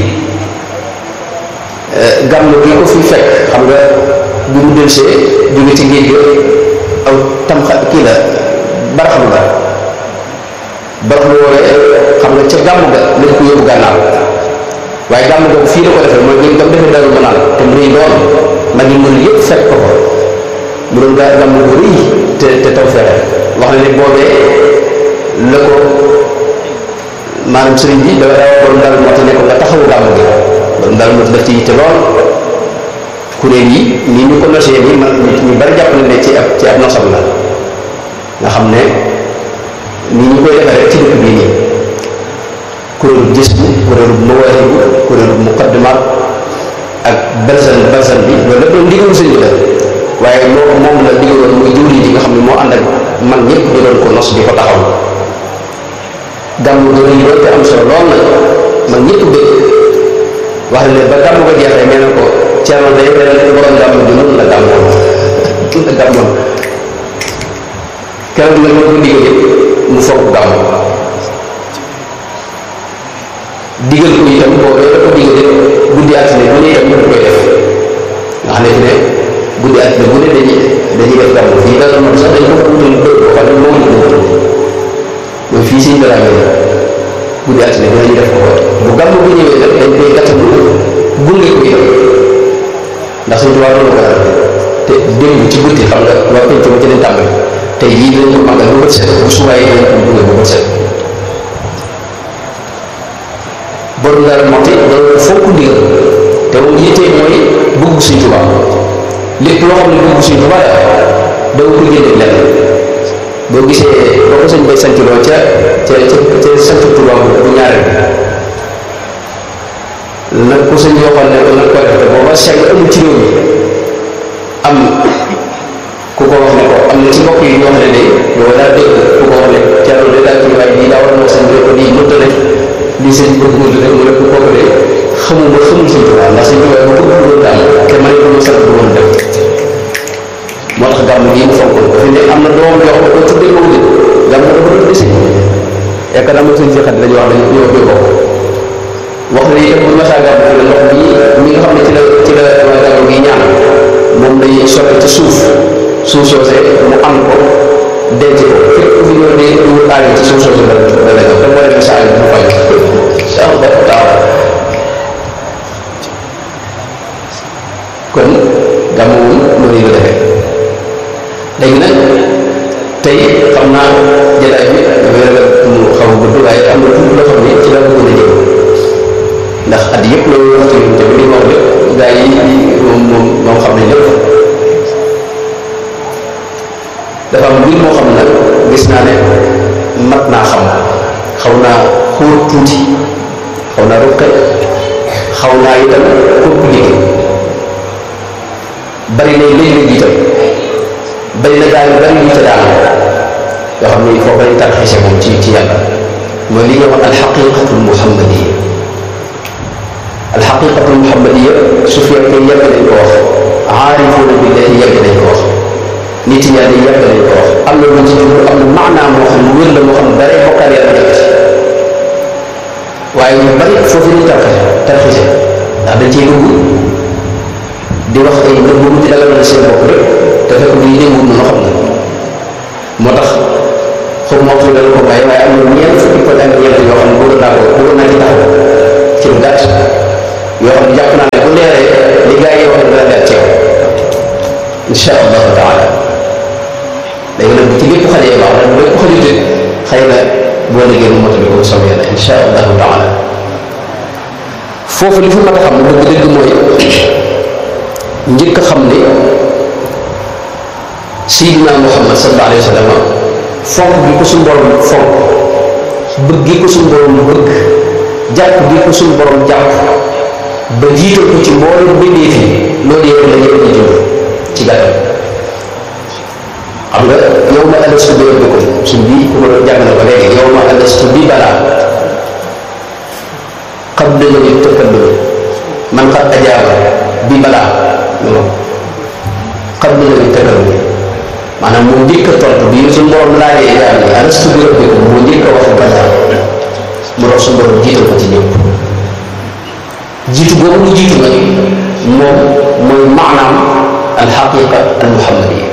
gàmm gi ko fi fekk xam nga bi mu delsee jóge ci géej gi aw tam kii la baraxlu la baraxlu woowee xam nga ca gàmm ga lañ ko yóbbu gànnaaw waaye gàmm googu fii la ko defee mooy gën gam defee Daaru Manaan te mu rëy lool mag yi mën yëpp fekk ko ko mu doon gaa gàmm gu rëy te te taw fexe wax na ne boobee la ko maanaam sëriñ bi dafa daa borom Daaru Muxti ne ko nga taxawu gàmm gi borom Daaru Muxti daf ci yitte lool kuréel yi nii ñu ko nosee nii man ñu bari jàpp na ne ci ab ci ab nosam la nga xam ne nii ñu koy defee rek ci dëkk bii nii kuréelu gis bi kuréelu mawaahibu kuréelu muqaddimaat ak balsan balsan bi loolu lépp doon ndigalu sëñ bi la waaye moo moom la digaloon muy jëwriñ ji nga xam ne moo ànd ak man ñëpp di doon ko nos di ko taxaw gàmmu ga rëy lool te am solo lool nag man ñëpp bëgg wax ne ba gàmmu ga jeexee nee na ko Thierno day ren borom gàmmu gi noonu la gàmmoon la gàmmoon keroog nag ma ko digalee mu foog gàmmu digal ko itam boobu da ko digalee guddi altine bu ne itam ñu koy def nga xam ne ne guddi altine bu ne dañuy dañuy def gàmmu fii dara moom sax dañ ko wutal bërëb boo xam ne moo ñu ko mooy fii siñ dara ngeen guddi altine bu ne ñu def ko bu gàmmu bu ñëwee nag dañ koy gàttandu gunge ko itam ndax suñu tubaab doon ko te démb ci guddi xam nga waa penc ma ci leen tàmbali tey jii dañ ko màggal ba bët set bu subaayee dañ ko gunge ba bët set borom Daaru Muxti doon fonk ndigal te moom yittee mooy bëgg Sëñ Tuubaa lépp loo xam ne bëgg Sëñ Tuubaa la doo ko génne lenn boo gisee boo ko sëñ bay sant loo ca ca ca sant Tuubaa bu ñaareel nag ku sëñ waxoon ne ko nag ko def te booba seng amul ci réew mi am ku ko wax ne ko am na ci mbokk yi ñoo xam ne day booba daa dégg ku ko wax ne Thierno de daal ci waaye bii daa war a wax sëñ bi ko nii mënta nañ lii sëñ bëgg mënta rek mu ne ko kooku de xamuma xamul Sëñ Tuubaa ndax Sëñ Tuubaa bu ko bëggoon daal te man ko ma sant du woon def moo tax gàmm gii mu fonk ko fi ne am na doom yoo xam ne ko tuddee moom de gàmm dafa doon desi yaakaar naa ma sëñ si xat dañu wax dañu ñoo koy bokk wax na itam bu masaa gàmm ne ndox mi mi nga xam ne ci la ci la waa gàmm gi ñaan moom day sotti ci suuf suuf soosee mu am ko denc ko fépp ku fi ñëw de du aajo ci suuf soosee la la la te moo demee saa yi du fay incha allah taala kon gàmm moom noonu la defee léegi nag tey xam naa jataay bi dafay ragal mu xaw a gudd waaye am na tuuti loo xam ne ci la bëggoon a jëm ndax at yëpp loolu waxtu yi tamit li ma wax lépp gaa yi moom moom moom xam nañ lépp dafa am mbir moo xam ne nag gis naa ne mat naa xam xaw naa xóot tuuti xaw naa ruqe xaw naa itam compliqué bari na léeg-léeg itam bari na gaa yu bari yu ca daan yoo xam ne foofu lañ tarxise moom ci ci yàlla mooy li ñuy wax alxaqiqatul muhammadiya alxaqiqatul muhammadiya su fekkee yàgg nañ ko wax aarifuuna billahi yàgg nañ ko wax nit yàlla yàgg nañ ko wax am na lu ci jublu am na maanaa moo xam ne wér la moo xam ne daree bokkaal yàlla nekk ci waaye ñu bari foofu lañ tarxise tarxise ndax dañ ciy dugg di wax ay mbir boobu ci dagal na seen bopp rek te fekk bu ñu déggul noonu xam na moo tax xaw ma waxtu dana ko bàyyi waaye am na ñeent fukki fan ak ñeent yoo xam ne bëgg naa ko bëgg naa ci taxaw ci lu gàtt yoo xam ne jàpp naa ne bu leeree li gaa yi wax dana leer ci yow insha allahu taala léegi nag bu ci lépp xajee baax na bu lépp xajutee xëy na boo liggéey mu motali ko soobee yàlla insha allahu taala foofu li fi mat a xam dëgg-dëgg mooy njëkk a xam ne Seydina Muhammad sallallahu alayhi wa sallam fonk gi ko suñu borom fonk bëgg gi ko suñu borom bëgg jàpp gi ko suñu borom jàpp ba jiital ko ci mboolem bindéef yi loolu yëpp la ñëpp di jëm ci gàttal xam nga yow ma alastu bi rabbikum suñ bii ku ma jàng na ko léegi yow ma alastu bi balaa qabla la takallum man qad ajaaba bi balaa non qabla la takallum maanaam moo njëkk a tontu bi suñu borom laajee yaa ngi alastu bi rabbikum moo njëkk a wax balaa mu dox suñu borom jiital ko ci ñëpp jiitu boobu mu jiitu nag moom mooy maanaam alxaqiqa almuhammadiya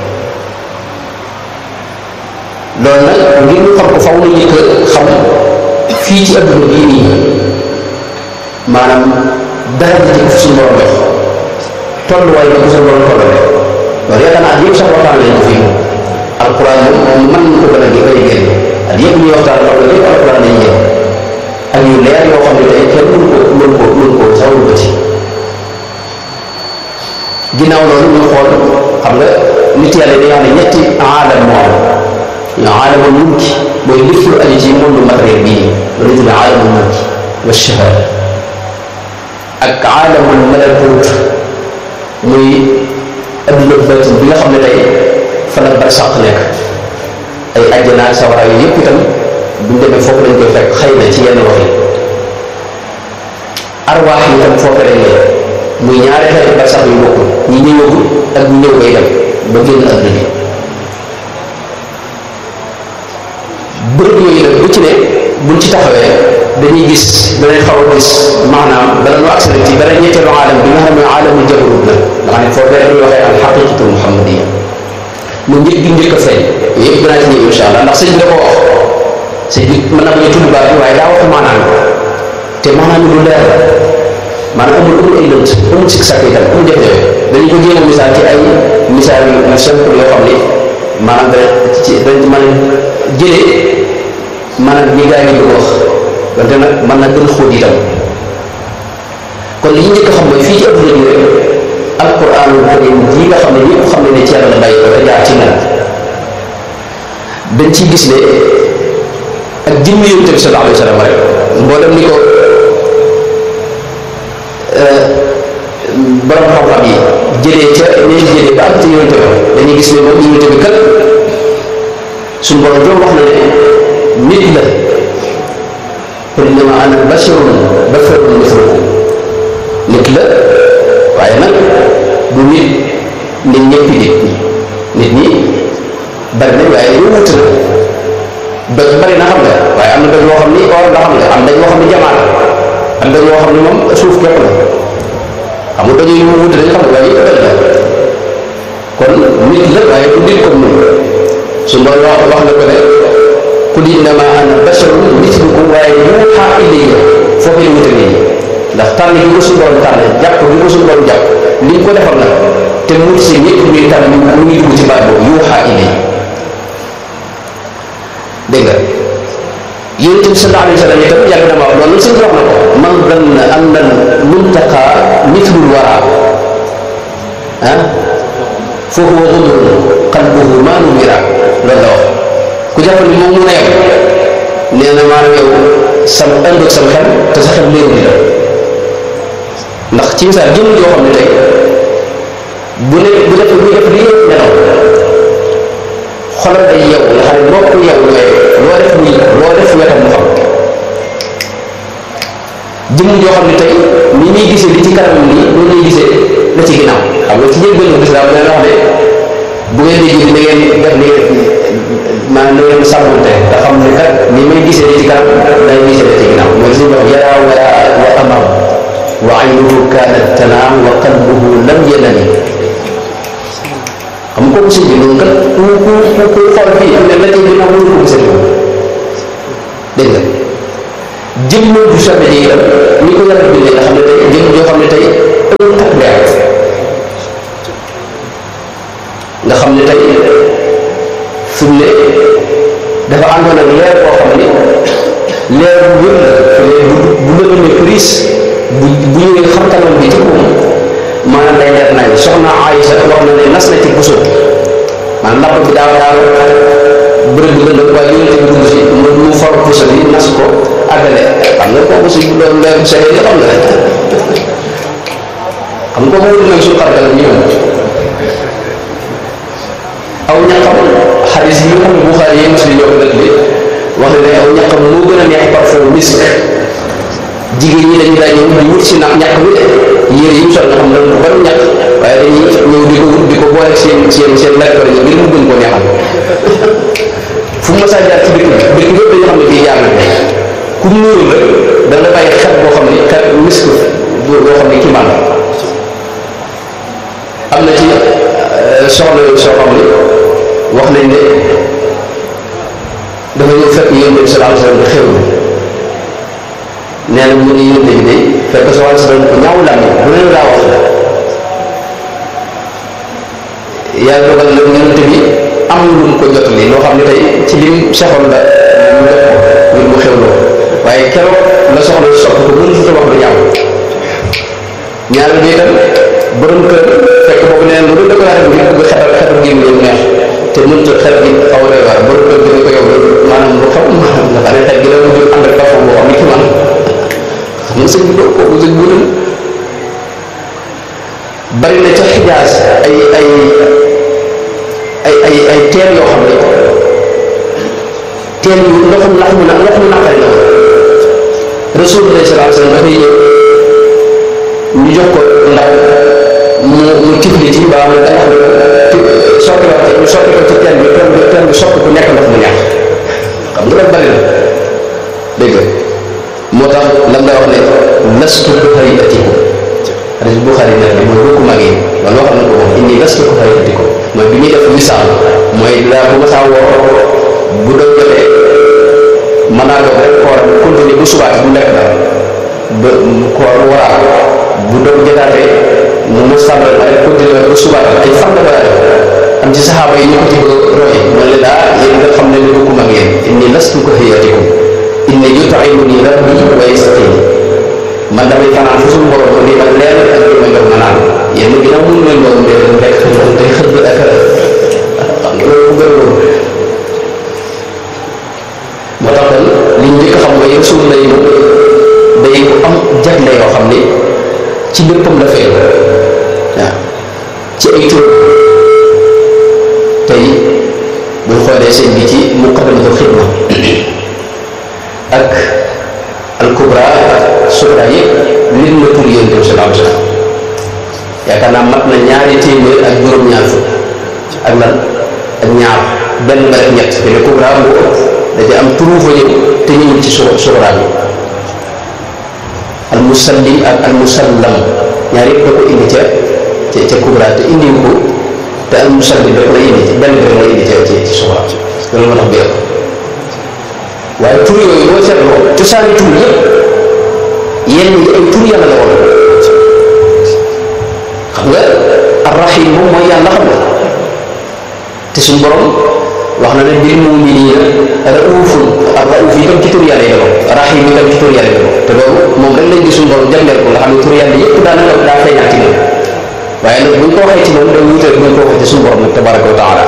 loolu nag ngir ñu xam ko faw nañu ko xam fii ci adduna bii nii maanaam dara ji ko fi suñu borom def tolluwaay bi ko suñu borom tollale loolu yaakaar naa at yëpp sax waxtaan lañ ko fii alquran moom mën nañu ko gën a gi koy génn at yëpp ñuy waxtaan loolu lépp alquran lañ génn ak yu leer yoo xam ne tey kenn mënu ko mënu ko mënu ko sax lu bëti ginnaaw loolu ñu xool xam nga nit yàlla dañoo xam ne ñetti aalam moo am ñu aalamul mulki mooy lépp lu aju ci monde matériel bii loolu tudd aalamul mulki wa shahada ak aalamul malakut muy adduna batin bi nga xam ne tey fa la barsàq nekk ay àjjana sawara yu yëpp itam buñ demee foofu lañ koy fekk xëy na ci yenn wax yi arwaax yi itam foofu lañ ne muy ñaari xeeti barsax yu bokkul ñi ñëwagul ak ñu ñëw bay dem ba génn àdduna bi bërëb yooyu nag bu ci ne buñ ci taxawee dañuy gis danañ xaw a gis maanaam bala ñu accéléré ci beneen ñetteelu aalam bi nga xam ne aalamul jabarut la nga xam ne foofu beneen ñu waxee al xaqiqatul muhammadiya mu njëkk gi njëkk a feeñ yooyu yëpp dinaa ci ñëw insha allah ndax sëñ bi da ko wax sëñ bi mën na bañ a tudd baat bi waaye daa wax maanaam te maanaam lu leer maanaam amul amul ay lënt amul sikk sàkk itam amul jafe-jafe dañu ko jéem a misaal ci ay misaal yu simple yoo xam ne maanaam da ci dañ mën a jëlee maanaam ñi gaa yi bëgg wax wante nag mën na gën xóot itam kon li ñu njëkk a xam mooy fii ci adduna bi rek alquranul karim yi nga xam ne ñëpp xam ne ne ci yàlla la bàyyi ko te jaar ci moom dañ ciy gis ne ak jëmm yonent bi sallallahu alayhi wa sallam rek mboolem ni ko borom xam-xam yi jëlee ca ñeen jëlee ba am ci yonent bi dañuy gis ne moom yonent bi kat suñu borom doon wax na ne nit la qul innama ana basharun basharun mislukum nit la waaye nag du nit nit ñëpp nit ñi nit ñi bari nañ waaye ñu wut na doj bari na xam nga waaye am na doj yoo xam ni or la xam nga am doj yoo xam ni jamaat am doj yoo xam ni moom suuf képp la xam nga doj yi mu wut dañ xam nga waaye bari na kon nit la waaye du nit comme noonu su loolu wax wax na ko ne qul innama ana basharun mislukum waaye yuuhaa ilayya foofu la wute nii ndax tànn gi ko suñu borom tànn jàpp gi ko suñu borom jàpp li ñu ko defal nag te mu si ñëpp ñuy tànn mu ngi dugg ci baat boobu yuuhaa ilayya dégg nga yonent bi sallallahu alayhi wa sallam itam yàgg na ma wax loolu suñu wax na ko man danna anna muntaqa mithlul wara ah fa huwa ghudrun qalbuhu ma nuwira loolu la wax ku jàpp ni moom mu ne yow nee na maanaam yow sam ënd ak sam xel te sa xel léeru di la ndax ci misaal jëmm joo xam ne tey bu ne bu def bu def li yëpp nelaw xoolal day yow nga xam ne boo ko yow loo def muy loo def wetam mu xam jëmm joo xam ne tey ni ñuy gisee li ci kanam nii loolu ñuy gisee la ci ginnaaw xam nga ci njëlbéenu lislaam dana wax ne bu ngeen di julli da ngeen def ni maanaam da ngeen sàmmante te xam ne kat ni may gisee li ci kanam day gisee la ci ginnaaw mooy suñu wax yaraa wara wa amam wa aynuhu kaanat tanaam wa qalbuhu lam yanami xam nga kooku sëñ bi noonu kat ku ku ku xool fii am ne la ci ginnaaw mënu ko gisee dégg nga jëm du sobe ji itam ni ko yàlla bindee nga xam ne tey jëm joo xam ne tey ëpp ak leer nga xam ne tey fi mu ne dafa àndoon ak leer boo xam ne leer bu wér la leer bu bu lëgëmee prise bu bu ñëwee xam kanam bi ci moom maanaam day leer nañ soxna Aïcha wax na ne nas na ci buso maanaam napp bi daaw daaw bërëb bi lëndëm waaye yonente bi dugg si mu mu for buso bi nas ko àggale xam nga kooku si loolu leer bu see nga xam nga rek xam nga kooku nag suñu xargalam ñëw aw ñaqam xadis yi nga xam ne Buxaari yi Muslim ñoo ko def bi wax ne aw ñaqam moo gën a neex parfum misk jigéen ñi dañu daa ñëw di wut si nag ñàkk bi de yére yi mu sol nga xam ne dañ ko bari ñàkk waaye dañuy ñëw di ko wut di ko boole seen seen seen lekkoor yi ngir mu gën ko neexal fu mu masaa jaar ci dëkk bi dëkk yëpp dañu xam ne fii jaar na ku mu nuurul rek da nga bàyyi xet boo xam ne xet misk boo xam ne ki man am na ci soxla yooyu soo xam ne wax nañ ne dafa ñëw fekk yonent bi sallallahu alayhi wa sallam xew nee na mu ne yonent bi day fekk sallallahu alayhi wa sallam ko ñaaw lam bu leen daa wax yàlla dogal nag yonent bi am lu mu ko jotali loo xam ne tey ci lim sexoon la mu def ko ngir mu xewloo waaye keroog la soxla sopp ko mënu futa wax lu ñaaw ñaareel bi itam borom kër fekk boobu nee na lu dëgg laa def ngir bëgg xetal xetal gi mu neex te mënut a xet gi xaw a waar borom kër gi ne ko yow maanaam lu xaw nga xam ne xet gi la mu jël ànd ak parfum boo xam ne ci man xam nga sëñ bi doo kooku sëñ bu dem bari na ca Xijaas ay ay ay ay ay teen yoo xam ne teen yu ndoxum ndox mu ndox mu naqari la Rasulullah sallallahu alayhi wa sallam dafay ñëw ñu jox ko ndax mu mu tifli ci ba am da nga xam ne sotti ko ñu sotti ko ci teen bi teen bi teen bi sotti ko nekk ndox mu neex xam nga loolu bari na dégg nga moo tax lan la wax ne lastu bi xayratikum hadis Buxaari nag li mooy bokku mag yi loolu wax na ko moom inni lastu bi xayratikum mooy bi ñuy def misaal mooy daa bu ma saa woo bu doon jotee mën naa doon rek koor continuer bu subaat bu lekk dara ba koor waraa bu doon jotaatee mu mos tàmbali waaye continuer ba subaat ay fan la ko daa def am ci saxaaba yi ñu ko ci roy mooy leen daa yéen nga xam ne ni bokku mag yéen inni lastu bi xayratikum inni yut'imuni rabbi wa yasqini man damay fanaan fu suñu borom ko nii man leer ak li may jox ma naan yéen a ginnaaw mënu leen loolu de lekk day xëdd ak xam nga loolu bu gën loolu moo tax kon li ñu njëkk xam mooy suñu lay day am jagle yoo xam ne ci léppam la feeñ waaw ci ay tur tey buñ xoolee sëñ bi ci muqaddamatul xidma ak al kubra sugra yëpp nit na tur yonent bi sallallahu alayhi wa sallam yaakaar naa mat na ñaari téeméer ak juróom-ñaar fukk ak lan ak ñaar benn ba rek ñett te le kubra mu ëpp da ci am turu fa ñëw te ñëwul ci su sugra bi al musallim ak al musallam ñaar yëpp da ko indi ca ca ca kubra te indiwu ko te al musallim rek la indi ci benn bi rek la indi ca ci ci sugra loolu moo tax bi ëpp waaye tur yooyu boo seetloo cosaani tur yëpp yenn yi ay tur yàlla la woon xam nga arrahim moom mooy yàlla xam nga te suñ borom wax na ne bil mu'minina raufun ar-rauf yi tam ci tur yàlla yi la woon rahim yi tam ci tur yàlla yi la woon te loolu moom rek lañ gis suñ borom jagleel ko nga xam ne tur yàlla yëpp daanaka daa feeñaat ci moom waaye nag buñ ko waxee ci moom day wuute buñ ko waxee ci suñ borom nag tabaraka wa taala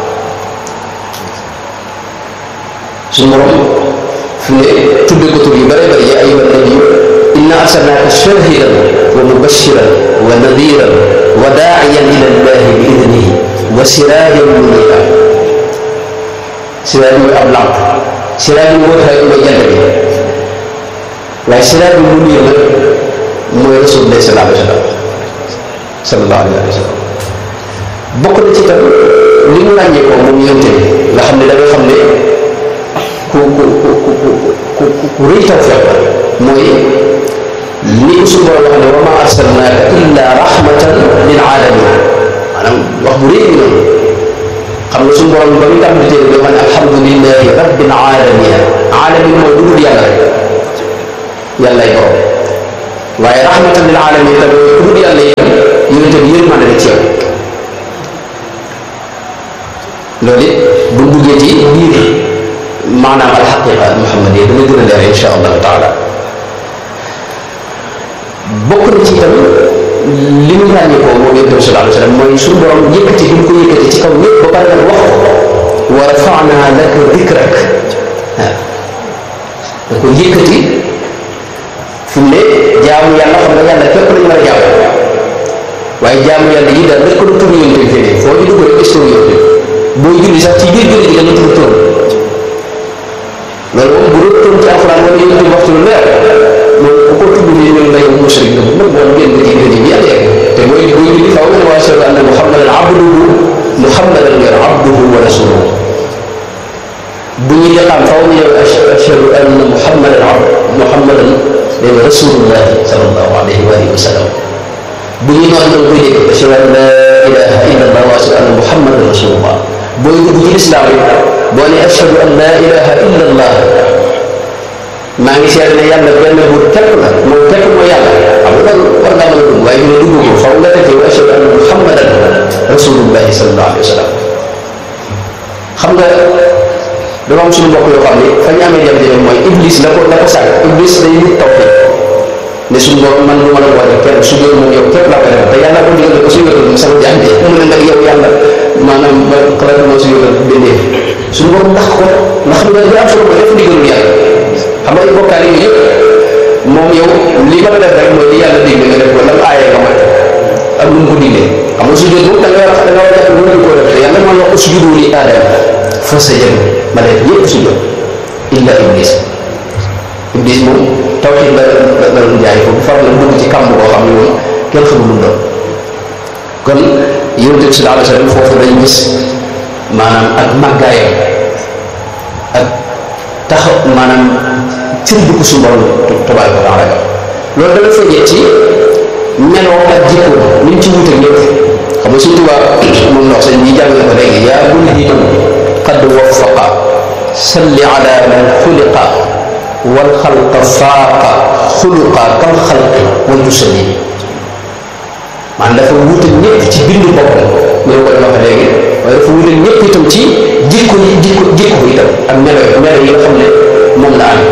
suñ borom fi ne tudde ko tur yu bare bari ya ayyuhan nabiyyu inna arsalnaaka shahidan wa mubashiran wa nadiran wa daa'iyan ila llahi bi idnihi wa siraajan muniira siraaj mooy ab lamp siraaj bi moo tax mooy jant bi waaye siraaj bi muniir nag mooy rasulullah sallallahu alayhi wa sallam sallallahu alayhi wa sallam bokk na ci tam li mu ràññee ko moom yonte bi nga xam ne da nga xam ne ku ku ku ku ku ku rëy tawfeex mooy li ko suñu borom wax ne wa ma arsalnaaka illa rahmatan lil alamin maanaam wax bu rëy bi noonu xam nga suñu borom ba muy tàmbali téere bi man alhamdulillahi rabbil alamin alamin mooy dugul yàlla rek yàllay borom waaye rahmatan lil alamin te ku dul yàlla itam yonente bi yërmande la ci yow loolu it bu duggee ci biir maanaam alxaqiqa al muhammadiyya dana gën a leer insha allahu taala bokk na ci itam li ñu ràññeekoo moom yonente bi sallallahu alayhi wa sallam mooy suñu borom yëkkati bi mu ko yëkkati ci kaw ñëpp ba pare nag wax ko wa rafa'na laka dikrak waaw da ko yëkkati fi mu ne jaamu yàlla xam nga yàlla képp lañu mën a jaamu waaye jaamu yàlla yi daal rek ko du tur yonente bi fii foo ñu dugg rek histoire yonente booy julli sax ci biir julli gi dana tur tur loolu moom bu doon tur ci alxuraan wala yonente bi waxtu lu leer moom ku ko tudd nii ñun nga yow mushrik nga nag moom génn ci gën yi yàlla yegg te mooy booy julli faaw nga ne waa ashhadu anna muhammadan abduhu muhammadan ngeen abduhu wa rasuluhu bu ñuy liqaam faaw ñu yow ashhadu anna muhammadan abd muhammadan léegi rasulullahi sallallahu alayhi wa alihi wa sallam bu ñuy noonu da nga koy dégg ashhadu an la ilaha illa allah wa ashhadu anna muhammadan rasulullah booy dugg ci lislaam yi boo ne ashhadu an la ilaha illa allah maa ngi seetlu ne yàlla benn buur képp la moom képp mooy yàlla xam nga loolu war ngaa mën a dugg waaye ñu ne dugg ko faaw nga defee ashhadu anna muhammadan rasulullahi sallallahu alayhi wa sallam xam nga dafa am suñu mbokk yoo xam ne fa ñu amee jafe-jafe mooy iblis la ko la ko sàkk iblis day nit tawhid ne suñu borom man lu ma la boole kenn su jóor moom yow képp laa koy def te yàlla ko digal ko su yóotal moom sama jaam bi mu ne nag yow yàlla maanaam ba xalaat moo su yóotal bindee suñu borom ndax ko ndax xam nga li am solo mooy def ndigalul yàlla xam nga bokkaale yooyu yëpp moom yow li ma la def rek mooy li yàlla digle nga def ko lam aayee nga mat ak lu mu ko diglee xam nga su jóor moom da nga war a da nga war a jàpp mënuñu koo def te yàlla moo wax usjudu li aadama fa sajadu malaaka yëpp su jóor illa iblis iblis moom tawxiid la la la doon jaay foofu far la dugg ci kàmb boo xam ne moom kenn xamul lu mu doon kon yonent bi sallallahu alayhi wa sallam foofu dañ gis maanaam ak màggaayam ak taxaw maanaam cër bi ko suñu borom tabaaraka wa taala loolu dana feeñee ci meloo ak jikko ni mu ci wuute ñëpp xam nga suñu tubaab moom ndox sëñ bi jàng na ko léegi yaa mulhiman qad waffaqa salli ala man xuliqa wal xalqa faaqa xuluqa kal xalqi wal musallim maanaam dafa wuute ñëpp ci bindu boppam ñoo ko wax léegi waaye dafa wuute ñëpp itam ci jikko yi jikko jikko itam ak melo melo yi nga xam ne moom la am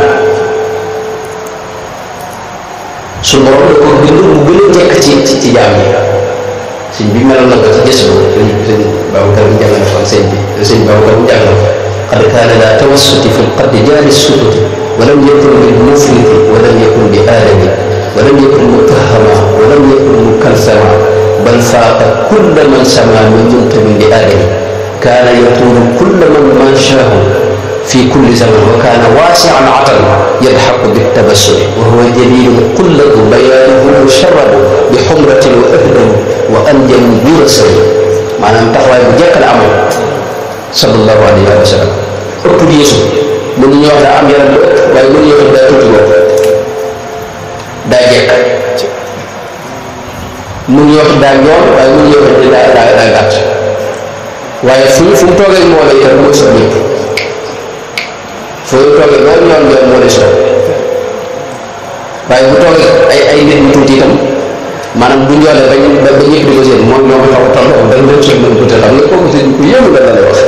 su borom da ko bind mu gën a jekk ci ci jaam yi sëñ bi meloon na ko ci gës bu sëñ sëñ Babacar bu jàngal ko sëñ bi sëñ Babacar bu jàngal ko qad kaana daa tawassuti fi lqaddi jaali sututi walam yakun bil mufriti walam yakun bi aadami walam yakun mutahama walam yakun mukalsama bal faaqa kulla man sama min muntamin li aadami kaana yatuulu kulla man manshaahu fi kulli zaman wa kaana waasian atan yadxaku bitabassumi wa huwa jaliilun qullatu bayaanuhu musharrabu bi xumratin wa ahdamu wa anjamu bi rasali maanaam taxawaay bu jekk la amoon sallallahu alayhi wa sallam ëpp yeesu mënu ñu wax daa am yaram bu ëpp waaye mënu ñu wax daa tuuti bopp daa jekk mënu ñu wax daa ñool waaye mënu ñu wax daa daa daa gàtt waaye fu fu mu toogee moo lay itam mooy sot ñëpp fu mu toogee loolu ñoom ñoom moo lay sot waaye bu toogee ay ay nit ñu tuuti itam maanaam bu njoolee ba ba ba ñëpp di ko seen moom ñoo ko taw a toll da nga dem seen mën ko te xam nga kooku seen ku yéemu la lay wax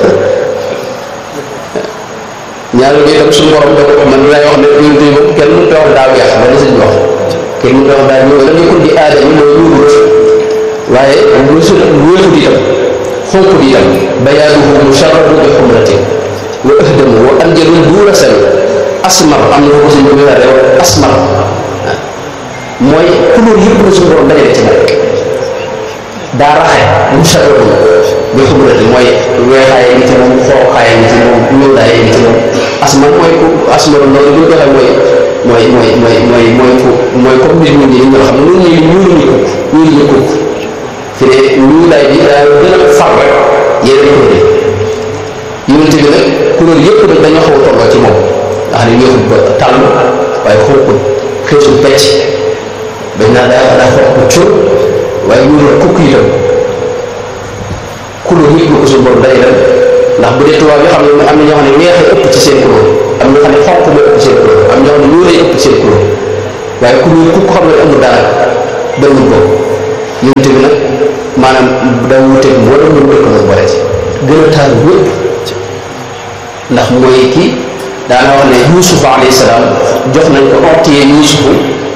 ñaar bi itam suñu borom da ko man lay wax ne yonent yi moom kenn mënut a wax daaw yàq ba li sëñ wax kenn mënut a wax daaw ñëw la nekkul di aada yi mooy ñuurut waaye lu su wéexut itam xonkut itam bayaanuhu musharrabu bi xumratin wa ahdamu wa anjalun duura sami asmar am na ko sëñ bi waxee asmar mooy couleur yëpp la suñu borom dajale ci moom daa raxe musharrabu bi xumratin mooy weexaaye ngi ci moom xooxaaye ngi ci moom ñuulaaye ngi ci moom asmar mooy ku asmar loolu bu ñu ko waxee mooy mooy mooy mooy mooy ku mooy comme nit ñi ñu xam ne ñun ñu ñuul ñu kukk ñuul ñu kukk fi ne ñuulaay bi daa gën a far rek yeneen couleur yi yonente bi nag couleur yëpp nag dañoo xaw a tolloo ci moom nga xam ne ñëexut ba tàll waaye xonkut xeesul pecc dañ naa daa daa xonk cur waaye ñuulul kukk itam couleur yëpp la ko suñu borom day dem ndax bu dee tubaab yi xam ne am na ñoo xam ne weex ëpp ci seen couleur am ñoo xam ne xonq moo ëpp seen couleur am ñoo xam ne ñuul ëpp seen couleur waaye ku ñuul ku ko xam ne amul dara dawul ko yonent bi nag maanaam da wuteeg mboolem ñu dëkk nag boole ci gën a taaru ñëpp ndax mooy kii daana wax ne Yuusuf alayhi salaam jox nañ ko ortiyee Yuusufu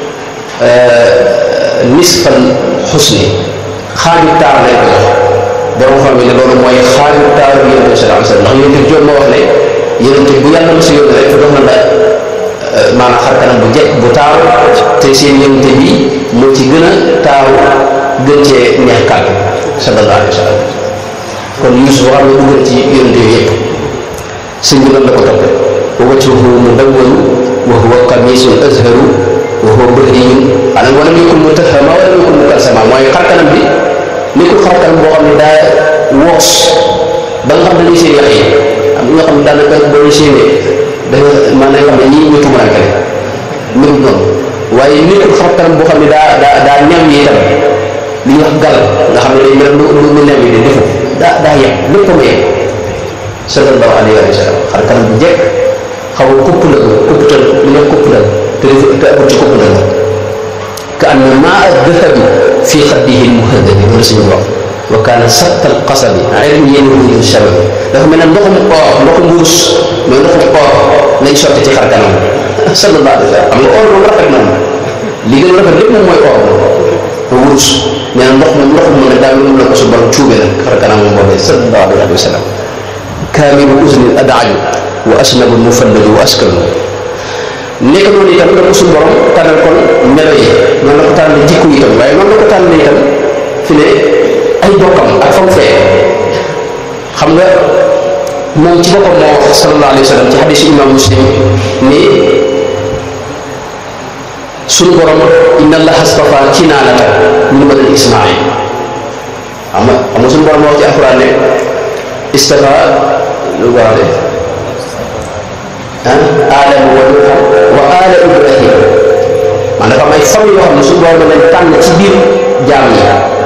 nisfal xusni xaaju taar lañ ko jox borom xam ne loolu mooy xaaju taar bi yonent bi sallallahu alayhi wasallam ndax yonent bi jot ma wax ne yonent bu yàlla ma si yónni rek dox na la maanaam xar kanam bu jekk bu taaru te seen yonent bi moo ci gën a taaru gën cee neex kàddu sallallahu alayhi wa sallam kon Yuusuf xam ne duggal ci yonent yooyu yëpp sëñ bi noonu la ko toppee wa wajhuhu mudawwanu wa huwa qamiisun azharu wa huwa bahriyun xanaa walam yakun mutahhama walam yakun mukalsama mooy xar kanam bi nekkul xar kanam boo xam ne daa woos ba nga xam ne dañuy seen yax yi am na ñoo xam ne daanaka boo ñu séenee dafa maanaam xam ne ñii ñu tumuraanke la mënul noonu waaye nekkul xar kanam boo xam ne daa daa daa ñaw yi itam li ñuy wax gal nga xam ne day mel lu lu ñaw yi di defu daa daa yem lépp ma yem sallallahu alayhi wa sallam xar kanam bu njëkk xaw a kupp la ko kupp tal li nga kupp la te te ëpp ci kupp la ko ka an maa dahabi fii xaddihi muhadabi loolu suñu wax wa kaana sattal qasabi ilm yéen shabab dafa mel ne ndoxum or ndoxum mbuus mais ndoxum or lañ sotti ci xar kanam sallallahu alayhi wa sallam am nga or moom rafet na li gën a rafet lépp moom mooy or ba wurus mais nag ndox moom ndox moom ne daal moom la ko su borom cuube nag xar kanam moom boobee sallallahu alayhi wa sallam kaamilu usnil adaaju wa asnabu mufallaju wa askalu nekk noonu itam la ko suñu borom tànnal kon melo yi noonu la ko tànnal jikko yi itam waaye noonu la ko tànnal itam fi ne ay bokkam ak fa mu fee xam nga moom ci boppam moo wax sallallahu alayhi wa sallam ci xadisu imam muslim ni suñu borom inna allaha astafa kinaanata min badani ismail xam nga xam nga suñu borom moo wax ci alquran ne istafa lu ko waxee ah aadama wa nuuha wa aala ibrahim man dafa am ay famille yoo xam ne suñu borom leen tànn ci biir jaam yi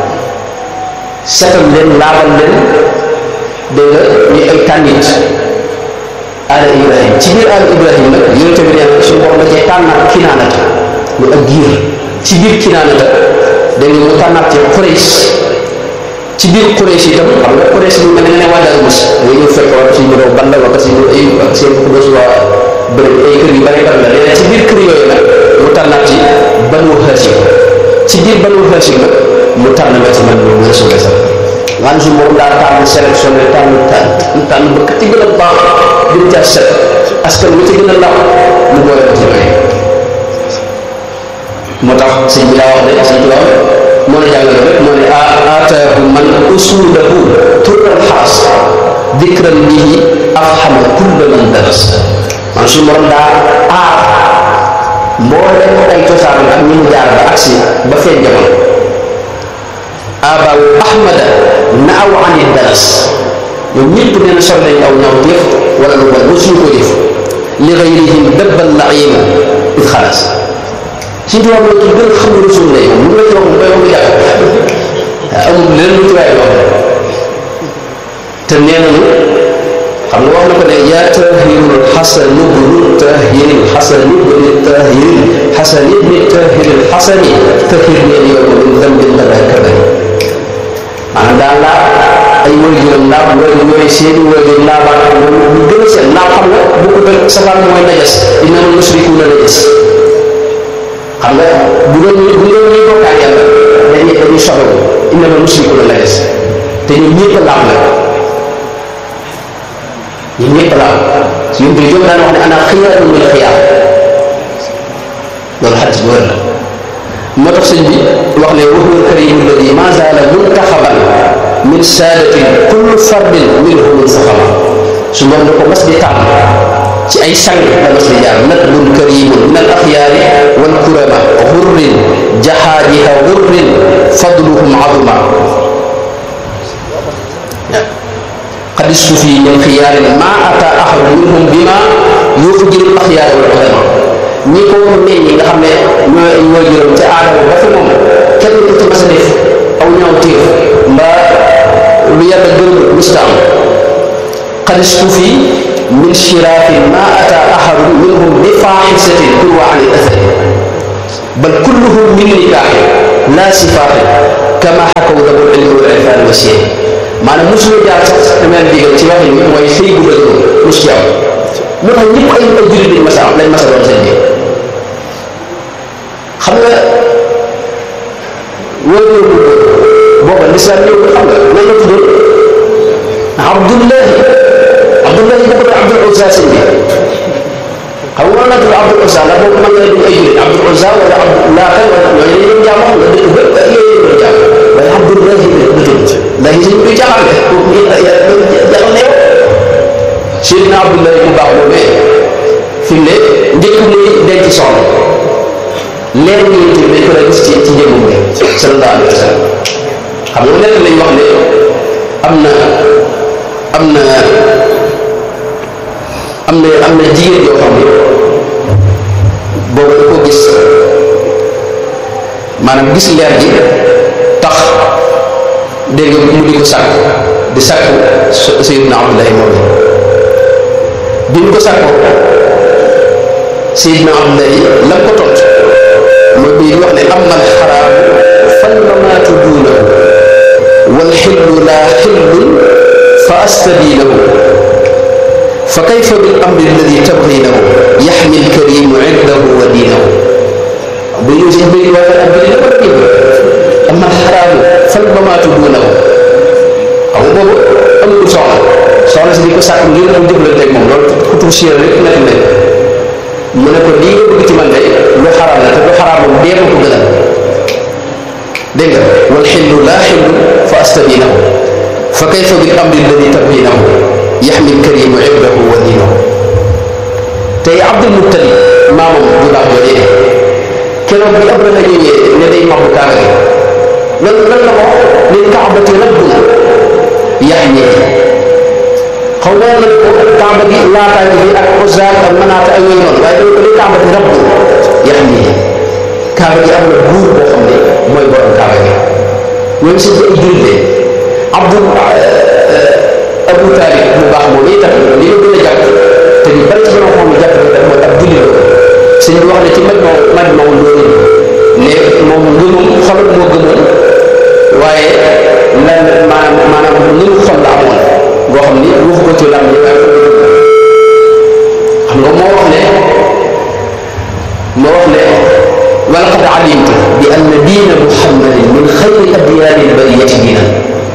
setal leen laabal leen dégg nga ñu ay tànnit aala ibrahim ci biir aala ibrahim nag yooyu tamit nee suñu borom da cee tànnaat kinaanata lu ak giir ci biir kinaanata dégg nga mu tànnaat ci Quraysh ci biir Quraysh itam xam nga Quraysh bi mel ne waa Daaru Muxti nga ñëw fekk waa si ñu doon Balla waa si ñu ay ak seen xudóos waa bëri ay kër yu bari bari la léeg ci biir kër yooyu nag mu tànnaat ci Banu Hashim ci biir Banu Hashim nag mu tànn nga ci man loolu Rasulullah sax waan su moom daa tànn sélectionné tànn tànn tànn ba ci gën a baax gën caa set askan wi ci gën a law mu boole ko ci may moo tax sëñ bi daa wax de sëñ bi daa wax moo la jàngale rek moo ne aataahu man usulahu tural xaas dikran bihi afhama kulla man daras man suñu borom daa aar mbooleem ay cosaan ak ñi mu jaar ba agsi ba feeñ jamono abaawu ahmada naaw ani daras ñoom ñëpp nee na sol nañ aw ñaw jëf wala lu bon mosuñu ko jëf li gayrihim dabbal laima it xalaas ci doom la ci gën a xam ne rasul lay moom lu la ci wax mu koy wax mu jàpp amul leen lu ci waay wax te nee nañu xam nga wax na ko ne yaa tahirul xasan ibnu tahiril xasan ibni tahiril xasan ibni tahiril xasani tahir neen yow ko min dambin dara kabari maanaam daal laa ay waajuram laab loolu ñooy seeni waajur laabaat lu gën a seet laab xam nga bu ko dëgg sabaan mooy najas innamal musrikuuna najas xam nga bu doon bu doon ñuy bokkaat yàlla dañuy dañuy soxla innamal musrikuuna najas te ñun ñëpp laab la ñun ñëpp laab si yéen bi daan wax ne ana xiyaarun min xiyaar loolu xadis bu wér la moo tax sëñ bi wax ne wa huwa al-kariim alladi maa zaala muntaxaban min saadatin kullu fardin minhum faxama su moom da ko mas di tàmm ci ay sang la mas di jaar nadlun kariimun min al axyaari wal kurama xurrin jaxaajiha xurrin fadluhum azuma qad istufi min xiyaarin maa ata ahadu minhum bima yuxjilu al axyaara wal ulama ñi ko meññ ñi nga xam ne ñooy ay waajuram ca aadama ba fi moom kenn ku ci mas a def aw ñaaw téef mbaa lu yàlla gërëm musta am qad istufi min shiraafin ma ata ahadun minhum bi faaxisatin turwa an al athari bal kulluhum min nikaaxi laa sifaaxi kama xakaw dabul ilmi wal irfaan wa siyee maanaam mosuñu jaar sax damay digal ci waxin bi mooy xëy bu dëgg mos ci am moo tax ñëpp ay ay jullit lañ mas a am lañ mas a doon seen bi xam nga wóor booba lislaam ñëw xam nga nan la tuddoon Abdullahi Abdullahi bu ko doon Abdul Uzza seen bi xam nga la tudd Abdul Uzza la boobu mën nga duñ ay jullit Abdul Uzza wala Abdul Laata wala ñooñu dañuy dem jaam xam nga dëkk ba yooyu doon jaam waaye Abdullahi la tudd ndax yi ñu jaaxal de jaaxal ne yow Seydina Abdullahi bu baax boobee fi mu ne njëkk muy denc soxna leer ñu dañ ko la gis ci ci njëmmam bi sallallahu alayhi wa sallam xam nga nekk lañ wax ne am na am na am na am na jigéen yoo xam ne boobu da ko gis maanaam gis leer gi tax dégg nga mu di ko sàkk di sàkku Seydina Abdullahi moom bi ñu ko sàkkoo Seydina Abdullahi la ko tontu mooy bii wax ne amma alxaraamu fal mamaatu duunahu wal xillu laa xillun fa astabiinahu fa kayfa bil amri alladi tabghiinahu yaxmi alkarimu indahu wa diinahu bu ñu si bëri waaye ak bëri la ko def amma alxaraamu fal mamaatu duunahu xam nga boobu amul soxla soxla si di ko sàkk ngir mu jëflanteeg moom loolu kutu siira rek nekk nañ mu ne ko lii nga bëgg ci man de lu xaraam la te lu xaraam moom dee ko ko gënal dégg nga wal xillu laa xillu fa astabinahu fa kayfa bil amri alladi tabinahu yaxmi alkarimu ibdahu wa diinahu tey Abdul Muttalib maamam bu baax jooju keroog bi Abraha ñëwee ne day mabbu kaaba gi lan lan la ko lil kaabati rabbuna yaxmi xaw ma nag kaaba gi laataa gi ak Uzza ak Manaata ak yooyu noonu waaye dañu ko lil kaabati rabbu yaxmi kaaba gi am na buur boo xam ne mooy borom kaaba gi ñoom si ay jullit Abdul Abu Taalib bu baax moom itam li nga gën a jàpp te ñu bari ci borom xam ne jàpp rek mooy ab jullit la sëñ bi wax ne ci maj ma maj ma loolu ne moom ngëmam xolam moo gëmoon waaye lan maanaam maanaam ngëmu xol la amoon boo xam ni waxu ko ci lam yi xam nga moo wax ne moo wax ne walaqad alimtu bi anna diina muhammadin min xayri adyaani lbariyati diinan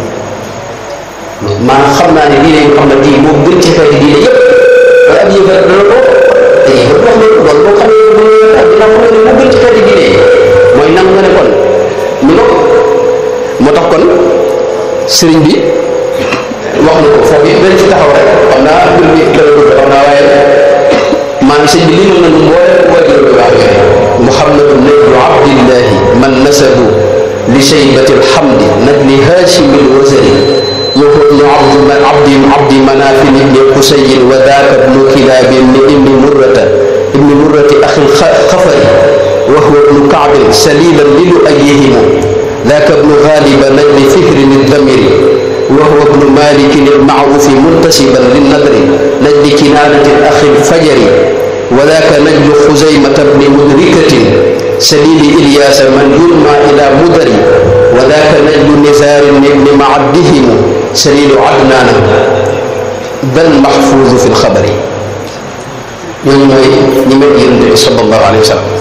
maanaam xam naa ne diine Muhammad ji moo gën ci xeeti diine yëpp waaye ab yëfar dana ko te yëfar wax ne loolu boo xam ne bu dina xam ne moo gën ci xeeti diine yi mooy nangu nga ne kon mi nga moo tax kon sëriñ bi wax na ko foofu it dañ ci taxaw rek xam naa mbir mi dana gudd xam naa waaye maanaam sëñ bi li mën nañu moo waajur bi baax yooyu muhammadu nabnu abdillahi man nasabu li shaybati alhamdi najli hashimi alwazari وهو ابن عبد عبد عبد مناف بن قسي وذاك ابن كلاب ابن مرة ابن مرة أخي الخفر وهو ابن كعب سليلا للؤيهم ذاك ابن غالب نجل فهر الذمر وهو ابن مالك المعروف منتسبا للنذر نجل كنانة الأخ الفجر وذاك نجل خزيمة بن مدركة سليل إلياس من يرمى إلى مدر وذاك نجل نزار بن معدهم سليل عدنان ذا المحفوظ في الخبر ñooñu mooy ñi mel yonent bi sallallahu alayhi wa sallam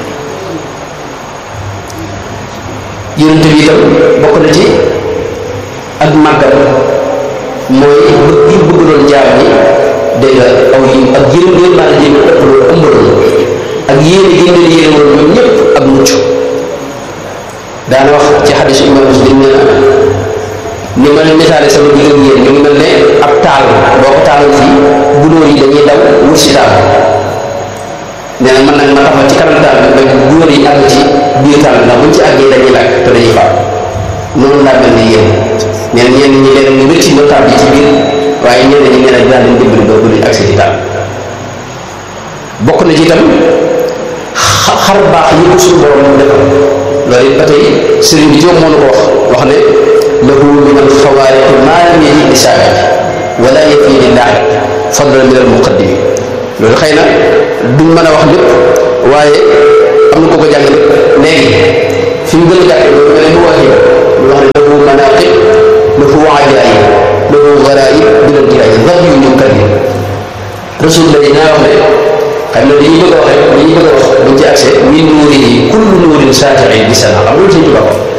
yonent bi itam bokk na ci ak màggal mooy bëgg yi bëgg doon jaam ñi dégg nga aw yi ak yërëm leen maa jéem ëpp loolu ëmbaloon ak yéene gi leen yéene woon ñoom ñëpp ak mucc daana wax ci xadisu imam muslim nee na ni ma leen misaale sama digg ak yéen ñu ngi mel ne ab taal boo ko taaloon fii gunóor yi dañuy daw wut si taal nee na mën nag ma taxaw ci kanam taal bi ba gunóor yi àgg ci biir taal bi ndax buñ ci àggee dañuy lakk te dañuy faat noonu laa mel ne yéen nee na ñenn ñi leen ñu rëcc nga taal bi ci biir waaye ñenn ñi nee na dinaa leen dimbali ba bu duñ accès ci taal bokk na ci itam xar baax yi ko suñu borom mu defal loolu it ba tey sëriñ bi Jóob moo nu ko wax wax ne lahu min alxawaariq maa lam yaji li saabiq wala yafi li laaxiq fadlan min al muqaddimi loolu xëy na duñ mën a wax lépp waaye am na ko ko jàngale léegi fi mu gën a gàtte loolu mel ne mu waxee ñu wax ne lahu manaqib lahu ajaayib lahu garaayib bilal jiraay rab yu ñu kat yi rasul la dinaa wax ne xam ne dañuy bëgg a wax rek dañuy bëgg a wax buñ ci accès min nuurihi kullu nuurin saati'in bi sana xam loolu sëñ Tuubaa